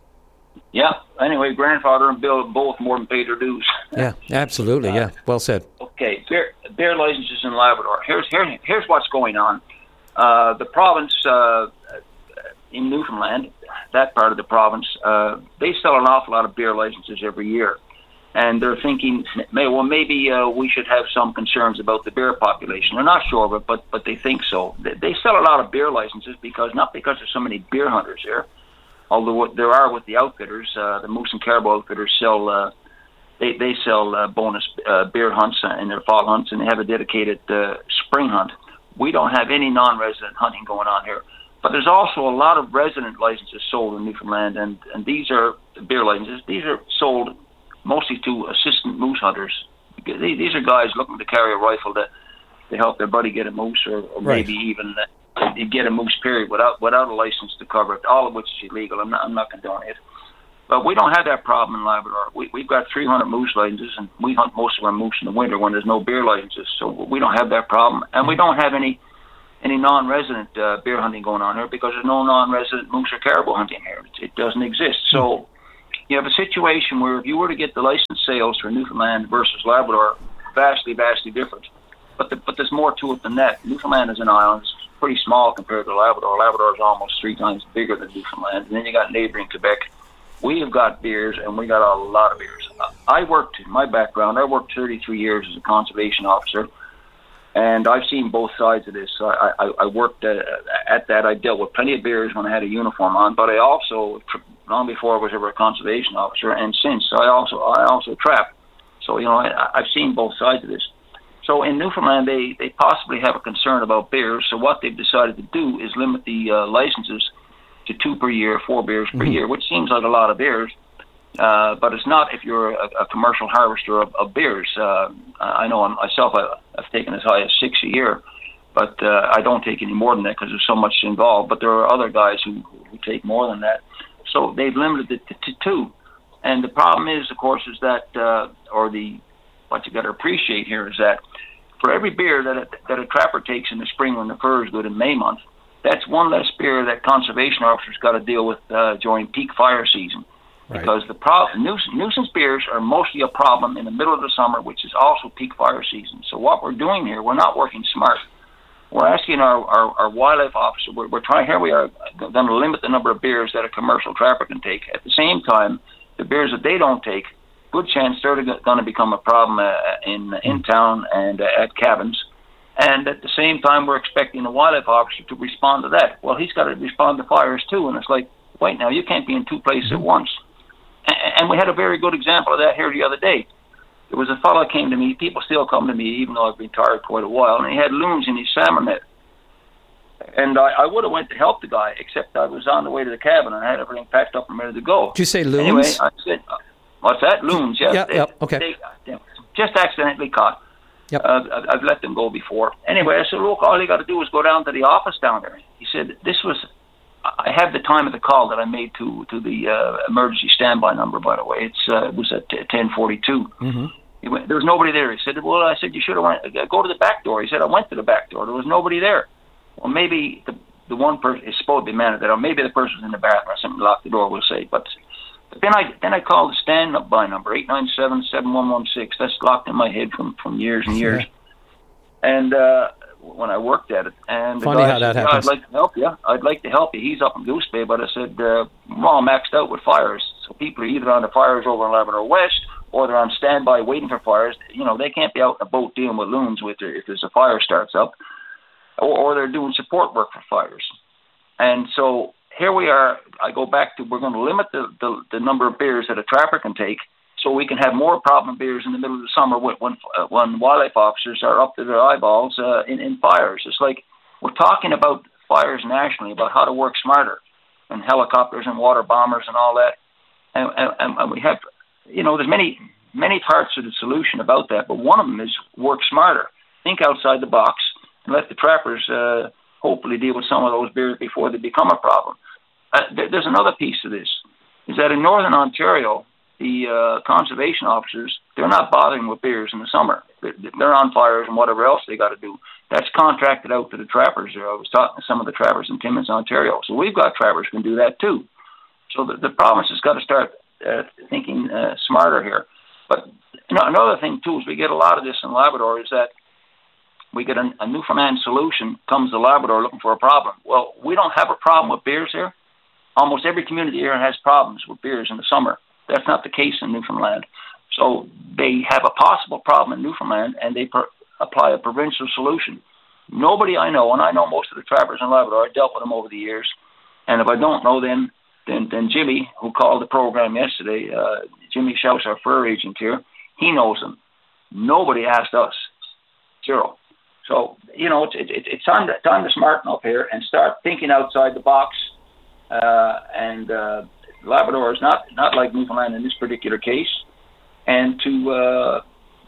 Yeah. Anyway, grandfather and Bill both more than paid their dues. Yeah, absolutely. Uh, yeah, well said. Okay, beer, beer licenses in Labrador. Here's here, here's what's going on. Uh, the province uh, in Newfoundland, that part of the province, uh, they sell an awful lot of beer licenses every year. And they're thinking, well, maybe uh, we should have some concerns about the beer population. They're not sure, but but, but they think so. They, they sell a lot of beer licenses because, not because there's so many beer hunters here, although there are with the outfitters. Uh, the Moose and Caribou outfitters sell, uh, they, they sell uh, bonus uh, beer hunts in their fall hunts, and they have a dedicated uh, spring hunt. We don't have any non-resident hunting going on here. But there's also a lot of resident licenses sold in Newfoundland, and, and these are beer licenses. These are sold mostly to assistant moose hunters. These are guys looking to carry a rifle to, to help their buddy get a moose, or, or Right. maybe even uh, get a moose, period, without without a license to cover it, all of which is illegal. I'm not, I'm not condoning it. But we don't have that problem in Labrador. We, we've got three hundred moose licenses, and we hunt most of our moose in the winter when there's no beer licenses, so we don't have that problem. And we don't have any any non-resident uh, beer hunting going on here because there's no non-resident moose or caribou hunting here. It, it doesn't exist. So you have a situation where if you were to get the license sales for Newfoundland versus Labrador, vastly, vastly different. But the, but there's more to it than that. Newfoundland is an island. It's pretty small compared to Labrador. Labrador is almost three times bigger than Newfoundland. And then you got neighboring Quebec. We have got beers, and we got a lot of beers. I worked, in my background, I worked thirty-three years as a conservation officer, and I've seen both sides of this. I, I, I worked at, at that. I dealt with plenty of beers when I had a uniform on, but I also, long before I was ever a conservation officer, and since, I also I also trap. So, you know, I, I've seen both sides of this. So in Newfoundland, they, they possibly have a concern about beers, so what they've decided to do is limit the uh, licenses to two per year, four beers per Mm-hmm. year, which seems like a lot of beers. Uh, but it's not if you're a, a commercial harvester of, of beers. Uh, I know myself, I, I've taken as high as six a year, but uh, I don't take any more than that because there's so much involved. But there are other guys who, who take more than that. So they've limited it to, to two. And the problem is, of course, is that, uh, or the what you got to appreciate here is that for every beer that a, that a trapper takes in the spring when the fur is good in May month, that's one less beer that conservation officers got to deal with uh, during peak fire season. Right. Because the pro- nuisance, nuisance beers are mostly a problem in the middle of the summer, which is also peak fire season. So what we're doing here, we're not working smart. We're asking our, our, our wildlife officer, we're, we're trying, here we are going to limit the number of beers that a commercial trapper can take. At the same time, the beers that they don't take, good chance they're going to become a problem uh, in in town and uh, at cabins. And at the same time, we're expecting the wildlife officer to respond to that. Well, he's got to respond to fires too, and it's like, wait now, you can't be in two places at once. And we had a very good example of that here the other day. There was a fellow came to me, people still come to me, even though I've been retired quite a while, and he had loons in his salmon net. And I, I would have went to help the guy, except I was on the way to the cabin, and I had everything packed up and ready to go. Did you say loons? Anyway, I said, what's that? Loons, yes. Yeah, they, yeah, okay. They, they just accidentally caught. Yep. Uh, I've, I've let them go before. Anyway, I said, look, all you got to do is go down to the office down there. He said, this was... I have the time of the call that I made to to the uh, emergency standby number, by the way. It's uh, it was at ten forty-two. Mm-hmm. He went, there was nobody there. He said, well, I said, you should have went, go to the back door. He said, I went to the back door. There was nobody there. Well, maybe the the one person is supposed to be man at that, or maybe the person was in the bathroom or something, locked the door, we'll say. But, but then I then I called the standby number, eight nine seven, seven one one six. That's locked in my head from, from years and years. And uh, when I worked at it. And the Funny guy how that said, happens. I'd like to help you. I'd like to help you. He's up in Goose Bay, but I said, uh, we're all maxed out with fires. So people are either on the fires over in Labrador West, or they're on standby waiting for fires. You know, they can't be out in a boat dealing with loons with their, if there's a fire starts up, or, or they're doing support work for fires. And so here we are. I go back to, we're going to limit the, the, the number of beers that a trapper can take, so we can have more problem beers in the middle of the summer when when, uh, when wildlife officers are up to their eyeballs uh, in, in fires. It's like we're talking about fires nationally, about how to work smarter, and helicopters and water bombers and all that. And, and, and we have, you know, there's many, many parts of the solution about that, but one of them is work smarter. Think outside the box and let the trappers uh, hopefully deal with some of those beers before they become a problem. Uh, there, there's another piece to this, is that in Northern Ontario, the uh, conservation officers, they're not bothering with beers in the summer. They're, they're on fires and whatever else they got to do. That's contracted out to the trappers. I was talking to some of the trappers in Timmins, Ontario. So we've got trappers who can do that too. So the, the province has got to start uh, thinking uh, smarter here. But you know, another thing too is we get a lot of this in Labrador is that we get a, a Newfoundland solution, comes to Labrador looking for a problem. Well, we don't have a problem with bears here. Almost every community here has problems with bears in the summer. That's not the case in Newfoundland. So they have a possible problem in Newfoundland, and they per- apply a provincial solution. Nobody I know, and I know most of the trappers in Labrador, I dealt with them over the years, and if I don't know them, then, then Jimmy, who called the program yesterday, uh, Jimmy Shouse, our fur agent here, he knows them. Nobody asked us. Zero. So, you know, it's, it, it's time, to, time to smarten up here and start thinking outside the box. Uh, and uh, Labrador is not, not like Newfoundland in this particular case. And to uh,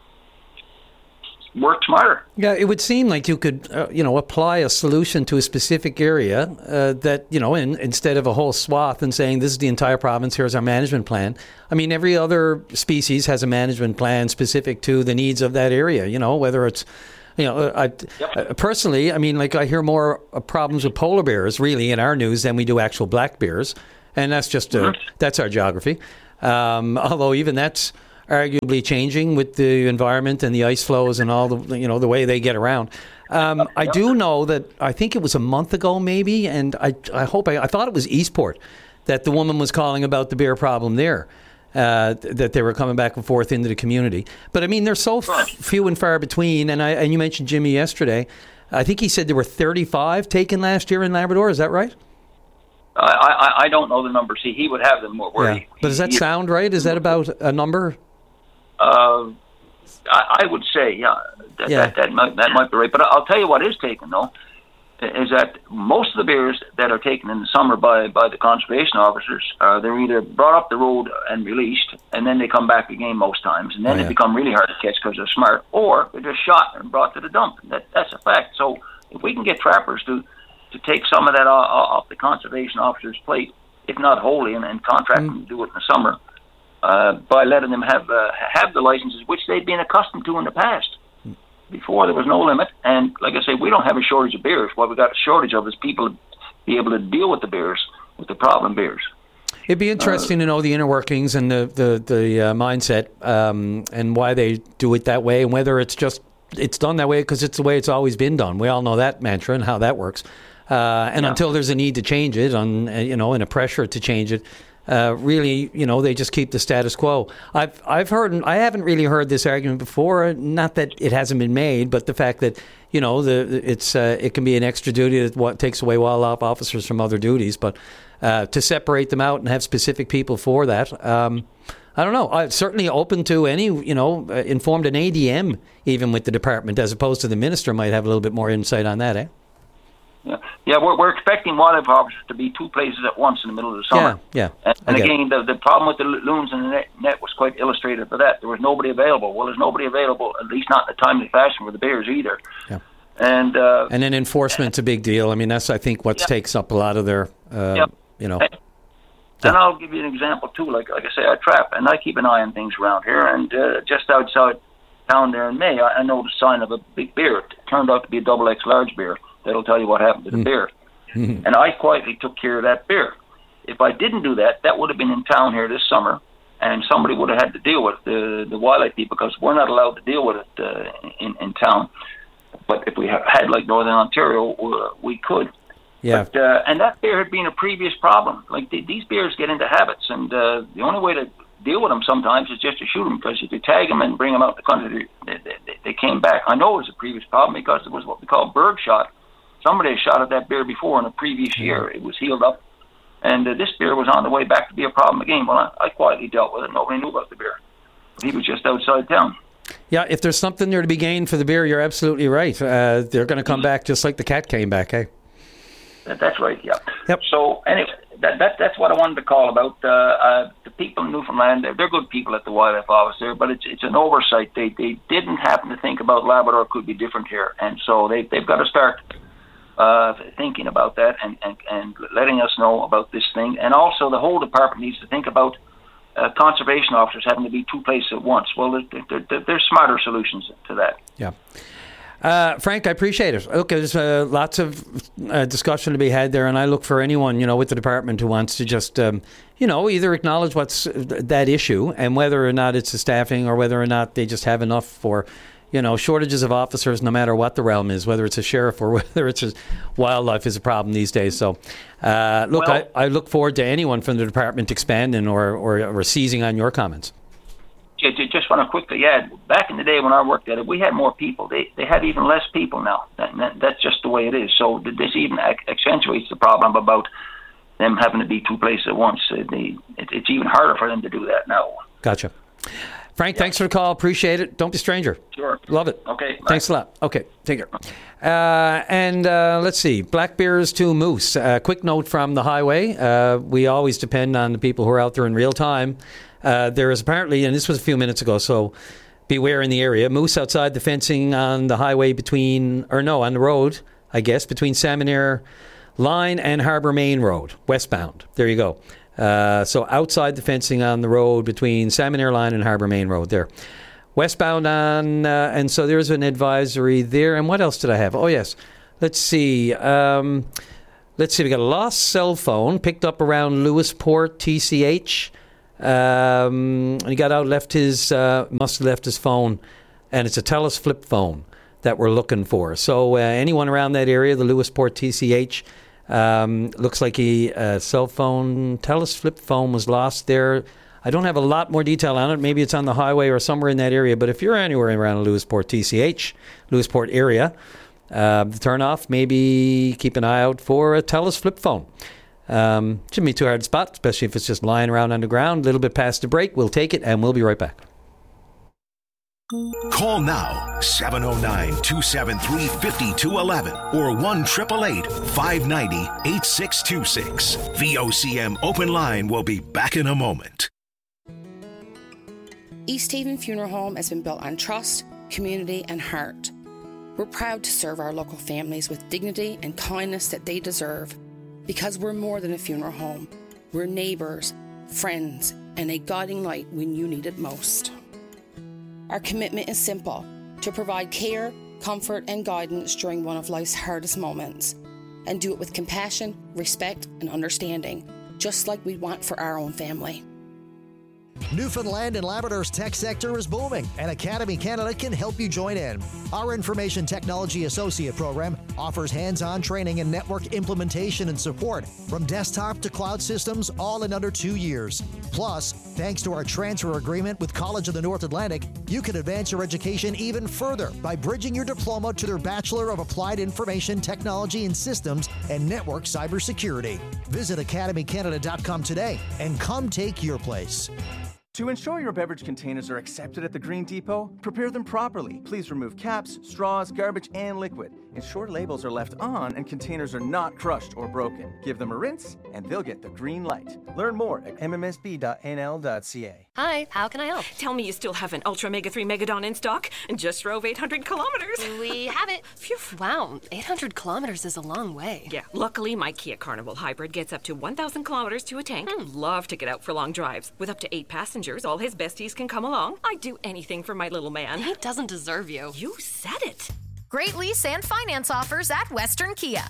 work smarter. Yeah, it would seem like you could, uh, you know, apply a solution to a specific area uh, that, you know, in, instead of a whole swath and saying this is the entire province, here's our management plan. I mean, every other species has a management plan specific to the needs of that area, you know, whether it's, you know, I, yep. uh, personally, I mean, like I hear more uh, problems with polar bears really in our news than we do actual black bears. And that's just, uh, mm-hmm. that's our geography. Um, although even that's arguably changing with the environment and the ice flows and all the, you know, the way they get around. Um, I do know that I think it was a month ago maybe, and I I hope I, I thought it was Eastport that the woman was calling about the bear problem there, uh, that they were coming back and forth into the community. But I mean, they're so f- few and far between. And I and you mentioned Jimmy yesterday. I think he said there were thirty-five taken last year in Labrador. Is that right? I I, I don't know the numbers. He he would have them. Where yeah. he, but does that he, sound right? Is that about a number? Uh, I, I would say, yeah, that, yeah. that that might that might be right. But I'll tell you what is taken though, is that most of the bears that are taken in the summer by, by the conservation officers, uh, they're either brought up the road and released, and then they come back again most times, and then oh, yeah. they become really hard to catch because they're smart, or they're just shot and brought to the dump. That that's a fact. So if we can get trappers to to take some of that off, off the conservation officer's plate, if not wholly, and, and contract mm. them to do it in the summer. Uh, by letting them have uh, have the licenses, which they'd been accustomed to in the past. Before, there was no limit. And like I say, we don't have a shortage of bears. What we've got a shortage of is people to be able to deal with the bears, with the problem bears. It'd be interesting uh, to know the inner workings and the, the, the uh, mindset um, and why they do it that way, and whether it's just it's done that way because it's the way it's always been done. We all know that mantra and how that works. Uh, and yeah. until there's a need to change it, on you know, and a pressure to change it, Uh, really, you know, they just keep the status quo. I've I've heard, I haven't really heard this argument before. Not that it hasn't been made, but the fact that, you know, the it's uh, it can be an extra duty that what takes away wildlife officers from other duties. But uh, to separate them out and have specific people for that, um, I don't know. I'm certainly open to any, you know, uh, informed an A D M even with the department, as opposed to the minister might have a little bit more insight on that, eh? Yeah, yeah, we're we're expecting wildlife officers to be two places at once in the middle of the summer. Yeah, yeah. And, and again, the the problem with the loons in the net, net was quite illustrative for that. There was nobody available. Well, there's nobody available, at least not in a timely fashion for the bears either. Yeah. And uh, and then enforcement's a big deal. I mean, that's I think what yeah. takes up a lot of their, uh, yeah. you know. And, and I'll give you an example too. Like like I say, I trap and I keep an eye on things around here. And uh, just outside town there in May, I, I noticed a sign of a big bear. It turned out to be a double X large bear. That'll tell you what happened to the mm. bear. Mm-hmm. And I quietly took care of that bear. If I didn't do that, that would have been in town here this summer, and somebody would have had to deal with the the wildlife people, because we're not allowed to deal with it uh, in, in town. But if we had, like Northern Ontario, uh, we could. Yeah. But, uh, and that bear had been a previous problem. Like the, these bears get into habits, and uh, the only way to deal with them sometimes is just to shoot them, because if you tag them and bring them out the country, they, they, they came back. I know it was a previous problem because it was what we call bird shot. Somebody had shot at that bear before in a previous year. It was healed up, and uh, this bear was on the way back to be a problem again. Well, I, I quietly dealt with it. Nobody knew about the bear. He was just outside town. Yeah, if there's something there to be gained for the bear, you're absolutely right. Uh, they're going to come back just like the cat came back, eh? That, that's right, yeah. Yep. So, anyway, that, that that's what I wanted to call about. Uh, uh, the people in Newfoundland, they're, they're good people at the wildlife office there, but it's it's an oversight. They they didn't happen to think about Labrador could be different here, and so they, they've got to start Uh, thinking about that and, and, and letting us know about this thing. And also the whole department needs to think about uh, conservation officers having to be two places at once. Well, there, there, there's smarter solutions to that. Yeah. Uh, Frank, I appreciate it. Okay, there's uh, lots of uh, discussion to be had there, and I look for anyone, you know, with the department who wants to just, um, you know, either acknowledge what's that issue and whether or not it's the staffing or whether or not they just have enough for, you know, shortages of officers, no matter what the realm is, whether it's a sheriff or whether it's a wildlife, is a problem these days. So, uh, look, Well- I, I look forward to anyone from the department expanding or, or, or seizing on your comments. Ju- ju- Just want to quickly add, back in the day when I worked at it, we had more people. They they have even less people now. That, that, that's just the way it is. So th- this even ac- accentuates the problem about them having to be two places at once. Uh, they, it, it's even harder for them to do that now. Gotcha. Frank, thanks for the call. Appreciate it. Don't be a stranger. Sure. Love it. Okay. Bye. Thanks a lot. Okay, take care. Uh, and uh, let's see, Black Bears to Moose. Uh, quick note from the highway. Uh, we always depend on the people who are out there in real time. Uh, there is apparently, and this was a few minutes ago, so beware in the area, moose outside the fencing on the highway between, or no, on the road, I guess, between Salmonair Line and Harbour Main Road, westbound. There you go. Uh, so outside the fencing on the road between Salmonair Line and Harbour Main Road there. Westbound on, uh, and so there's an advisory there. And what else did I have? Oh, yes. Let's see. Um, let's see. We got a lost cell phone picked up around Lewisport, T C H. Um, he got out, left his, uh, must have left his phone, and it's a TELUS flip phone that we're looking for. So uh, anyone around that area, the Lewisport T C H, um, looks like a uh, cell phone, TELUS flip phone was lost there. I don't have a lot more detail on it. Maybe it's on the highway or somewhere in that area. But if you're anywhere around the Lewisport T C H, Lewisport area, uh, the turnoff, maybe keep an eye out for a TELUS flip phone. Um, shouldn't be too hard to spot, especially if it's just lying around on the ground. A little bit past the break. We'll take it, and we'll be right back. Call now, seven oh nine, two seven three, five two one one or one eight eight eight, five nine zero, eight six two six. V O C M Open Line will be back in a moment. East Haven Funeral Home has been built on trust, community, and heart. We're proud to serve our local families with dignity and kindness that they deserve. Because we're more than a funeral home. We're neighbours, friends, and a guiding light when you need it most. Our commitment is simple, to provide care, comfort, and guidance during one of life's hardest moments, and do it with compassion, respect, and understanding, just like we want for our own family. Newfoundland and Labrador's tech sector is booming, and Academy Canada can help you join in. Our Information Technology Associate program offers hands-on training and network implementation and support from desktop to cloud systems, all in under two years. Plus, thanks to our transfer agreement with College of the North Atlantic, you can advance your education even further by bridging your diploma to their Bachelor of Applied Information Technology and Systems and Network Cybersecurity. Visit academy canada dot com today and come take your place. To ensure your beverage containers are accepted at the Green Depot, prepare them properly. Please remove caps, straws, garbage, and liquid. Ensure labels are left on and containers are not crushed or broken. Give them a rinse and they'll get the green light. Learn more at m m s b dot n l dot c a. Hi, how can I help? Tell me you still have an Ultra Mega three Megadon in stock and just drove eight hundred kilometers. We have it. Phew, wow, eight hundred kilometers is a long way. Yeah, luckily my Kia Carnival Hybrid gets up to one thousand kilometers to a tank. Hmm. Love to get out for long drives. With up to eight passengers, all his besties can come along. I'd do anything for my little man. He doesn't deserve you. You said it. Great lease and finance offers at Western Kia.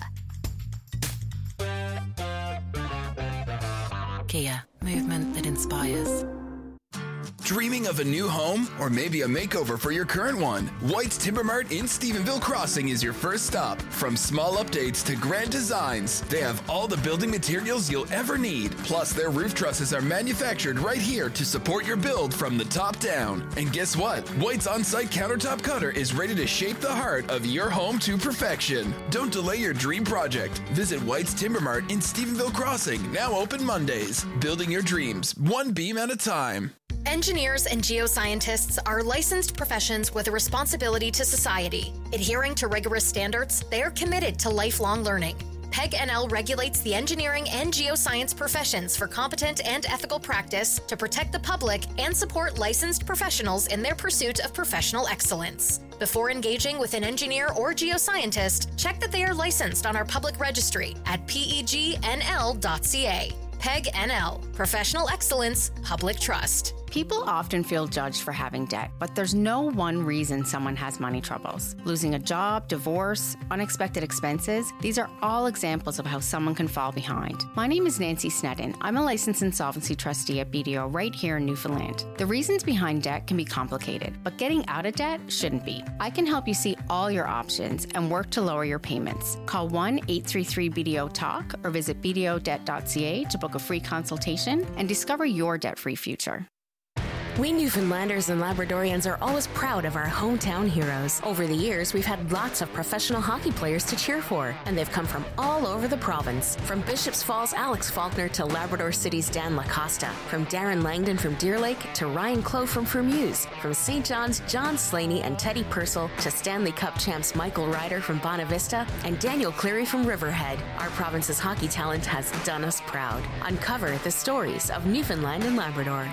Kia, movement that inspires. Dreaming of a new home or maybe a makeover for your current one? White's Timber Mart in Stephenville Crossing is your first stop. From small updates to grand designs, they have all the building materials you'll ever need. Plus, their roof trusses are manufactured right here to support your build from the top down. And guess what? White's on-site countertop cutter is ready to shape the heart of your home to perfection. Don't delay your dream project. Visit White's Timber Mart in Stephenville Crossing, now open Mondays. Building your dreams, one beam at a time. Engineers and geoscientists are licensed professions with a responsibility to society. Adhering to rigorous standards, they are committed to lifelong learning. P E G N L regulates the engineering and geoscience professions for competent and ethical practice to protect the public and support licensed professionals in their pursuit of professional excellence. Before engaging with an engineer or geoscientist, check that they are licensed on our public registry at P E G N L dot C A. P E G N L, Professional Excellence, Public Trust. People often feel judged for having debt, but there's no one reason someone has money troubles. Losing a job, divorce, unexpected expenses, these are all examples of how someone can fall behind. My name is Nancy Snedden. I'm a licensed insolvency trustee at B D O right here in Newfoundland. The reasons behind debt can be complicated, but getting out of debt shouldn't be. I can help you see all your options and work to lower your payments. Call one eight three three B D O talk or visit b d o debt dot c a to book a free consultation and discover your debt-free future. We Newfoundlanders and Labradorians are always proud of our hometown heroes. Over the years, we've had lots of professional hockey players to cheer for, and they've come from all over the province. From Bishops Falls' Alex Faulkner to Labrador City's Dan Lacosta, from Darren Langdon from Deer Lake to Ryan Clough from Fermuse, from Saint John's John Slaney and Teddy Purcell to Stanley Cup champs Michael Ryder from Bonavista and Daniel Cleary from Riverhead. Our province's hockey talent has done us proud. Uncover the stories of Newfoundland and Labrador.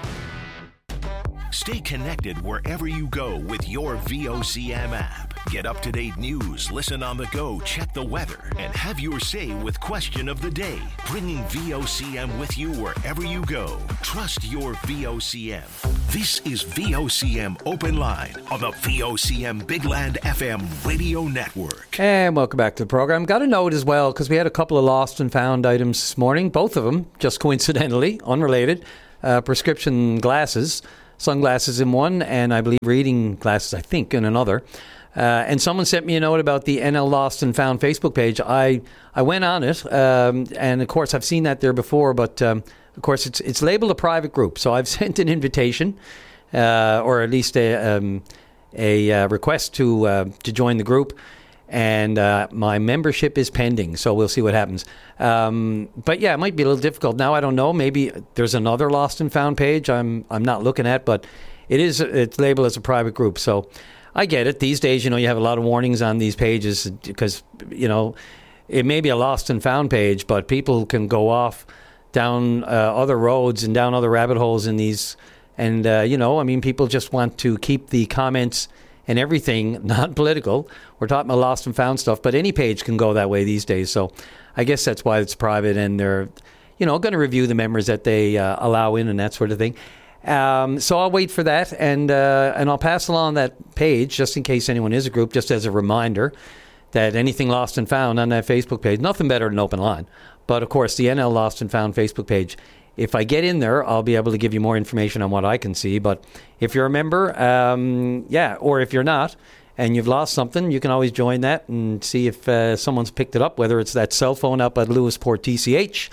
Stay connected wherever you go with your V O C M app. Get up-to-date news, listen on the go, check the weather, and have your say with Question of the Day. Bringing V O C M with you wherever you go. Trust your V O C M. This is V O C M Open Line on the V O C M Big Land F M radio network. And welcome back to the program. Got a note as well, because we had a couple of lost and found items this morning. Both of them, just coincidentally, unrelated. Uh, prescription glasses. Sunglasses in one, and I believe reading glasses, I think, in another. Uh, and someone sent me a note about the N L Lost and Found Facebook page. I I went on it, um, and of course I've seen that there before, but um, of course it's it's labeled a private group. So I've sent an invitation, uh, or at least a um, a uh, request to uh, to join the group. And uh, my membership is pending, so we'll see what happens. Um, but yeah, it might be a little difficult. Now, I don't know. Maybe there's another Lost and Found page I'm I'm not looking at, but it is it's labeled as a private group. So I get it. These days, you know, you have a lot of warnings on these pages because, you know, it may be a Lost and Found page, but people can go off down uh, other roads and down other rabbit holes in these. And, uh, you know, I mean, people just want to keep the comments and everything non-political. We're talking about lost and found stuff, but any page can go that way these days. So I guess that's why it's private, and they're, you know, going to review the members that they uh, allow in and that sort of thing. Um, so I'll wait for that, and uh, and I'll pass along that page just in case anyone is a group, just as a reminder that anything lost and found on that Facebook page, nothing better than Open Line. But of course, the N L Lost and Found Facebook page, if I get in there, I'll be able to give you more information on what I can see. But if you're a member, um, yeah, or if you're not, and you've lost something, you can always join that and see if uh, someone's picked it up, whether it's that cell phone up at Lewisport T C H.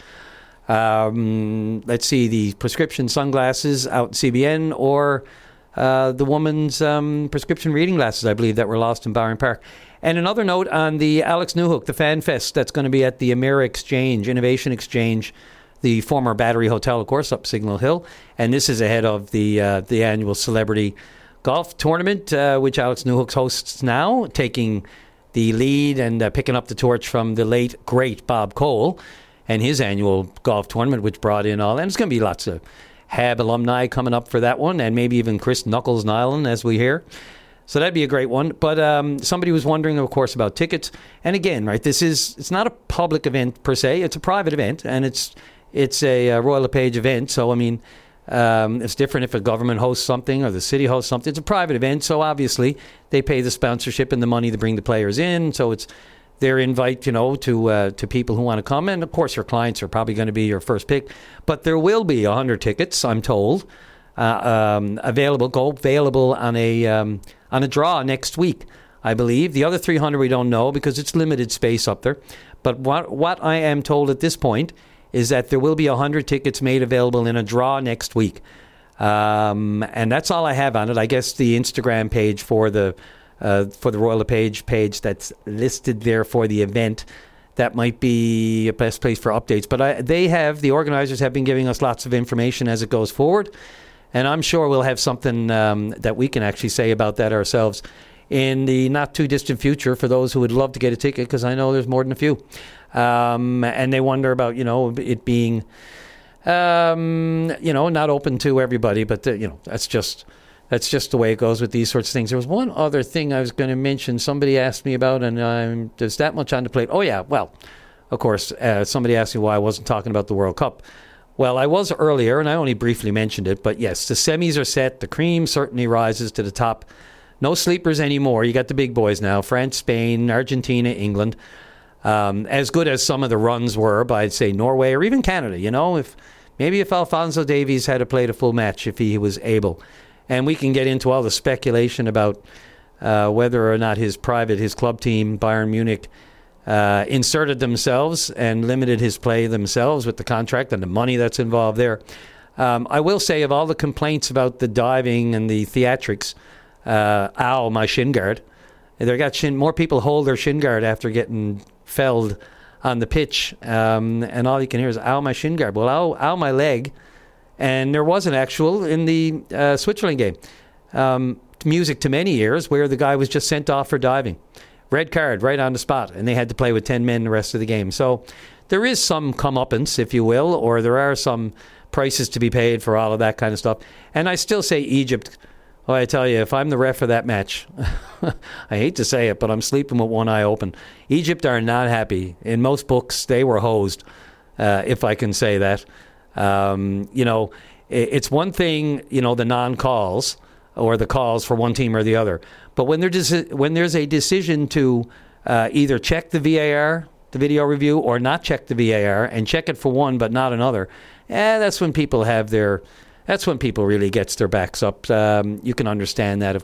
Um, let's see, the prescription sunglasses out in C B N, or uh, the woman's um, prescription reading glasses, I believe, that were lost in Barron Park. And another note on the Alex Newhook, the Fan Fest, that's going to be at the Amira Exchange, Innovation Exchange, the former Battery Hotel, of course, up Signal Hill. And this is ahead of the uh, the annual celebrity golf tournament, uh, which Alex Newhook hosts now, taking the lead and uh, picking up the torch from the late, great Bob Cole and his annual golf tournament, which brought in all. And it's going to be lots of H A B alumni coming up for that one, and maybe even Chris Knuckles Nyland, as we hear. So that'd be a great one. But um, somebody was wondering, of course, about tickets. And again, right, this is, it's not a public event per se. It's a private event, and it's It's a uh, Royal LePage event, so I mean, um, it's different if a government hosts something or the city hosts something. It's a private event, so obviously they pay the sponsorship and the money to bring the players in. So it's their invite, you know, to uh, to people who want to come, and of course your clients are probably going to be your first pick. But there will be a hundred tickets, I'm told, uh, um, available. Go available on a um, on a draw next week, I believe. The other three hundred we don't know because it's limited space up there. But what what I am told at this point is that there will be one hundred tickets made available in a draw next week. Um, and that's all I have on it. I guess the Instagram page for the uh, for the Royal LePage page that's listed there for the event, that might be a best place for updates. But I, they have, the organizers have been giving us lots of information as it goes forward. And I'm sure we'll have something um, that we can actually say about that ourselves in the not-too-distant future for those who would love to get a ticket, because I know there's more than a few. Um, and they wonder about, you know, it being, um, you know, not open to everybody. But, uh, you know, that's just that's just the way it goes with these sorts of things. There was one other thing I was going to mention. Somebody asked me about, and um, there's that much on the plate. Oh, yeah, well, of course, uh, somebody asked me why I wasn't talking about the World Cup. Well, I was earlier, and I only briefly mentioned it, but yes, the semis are set. The cream certainly rises to the top. No sleepers anymore. You got the big boys now. France, Spain, Argentina, England. Um, as good as some of the runs were by, say, Norway or even Canada. You know, if maybe if Alphonso Davies had to play a full match, if he was able. And we can get into all the speculation about uh, whether or not his private, his club team, Bayern Munich, Uh, inserted themselves and limited his play themselves with the contract and the money that's involved there. Um, I will say, of all the complaints about the diving and the theatrics, uh, ow, my shin guard. They got shin. More people hold their shin guard after getting felled on the pitch, um, and all you can hear is ow, my shin guard. Well, ow, ow, my leg. And there was an actual in the uh, Switzerland game. Um, music to many ears, where the guy was just sent off for diving. Red card right on the spot, and they had to play with ten men the rest of the game. So there is some comeuppance, if you will, or there are some prices to be paid for all of that kind of stuff. And I still say Egypt. Well, I tell you, if I'm the ref for that match, I hate to say it, but I'm sleeping with one eye open. Egypt are not happy. In most books, they were hosed, uh, if I can say that. Um, you know, it's one thing, you know, the non-calls or the calls for one team or the other. But when, deci- when there's a decision to uh, either check the V A R, the video review, or not check the V A R and check it for one but not another, eh, that's when people have their, that's when people really gets their backs up. Um, you can understand that. If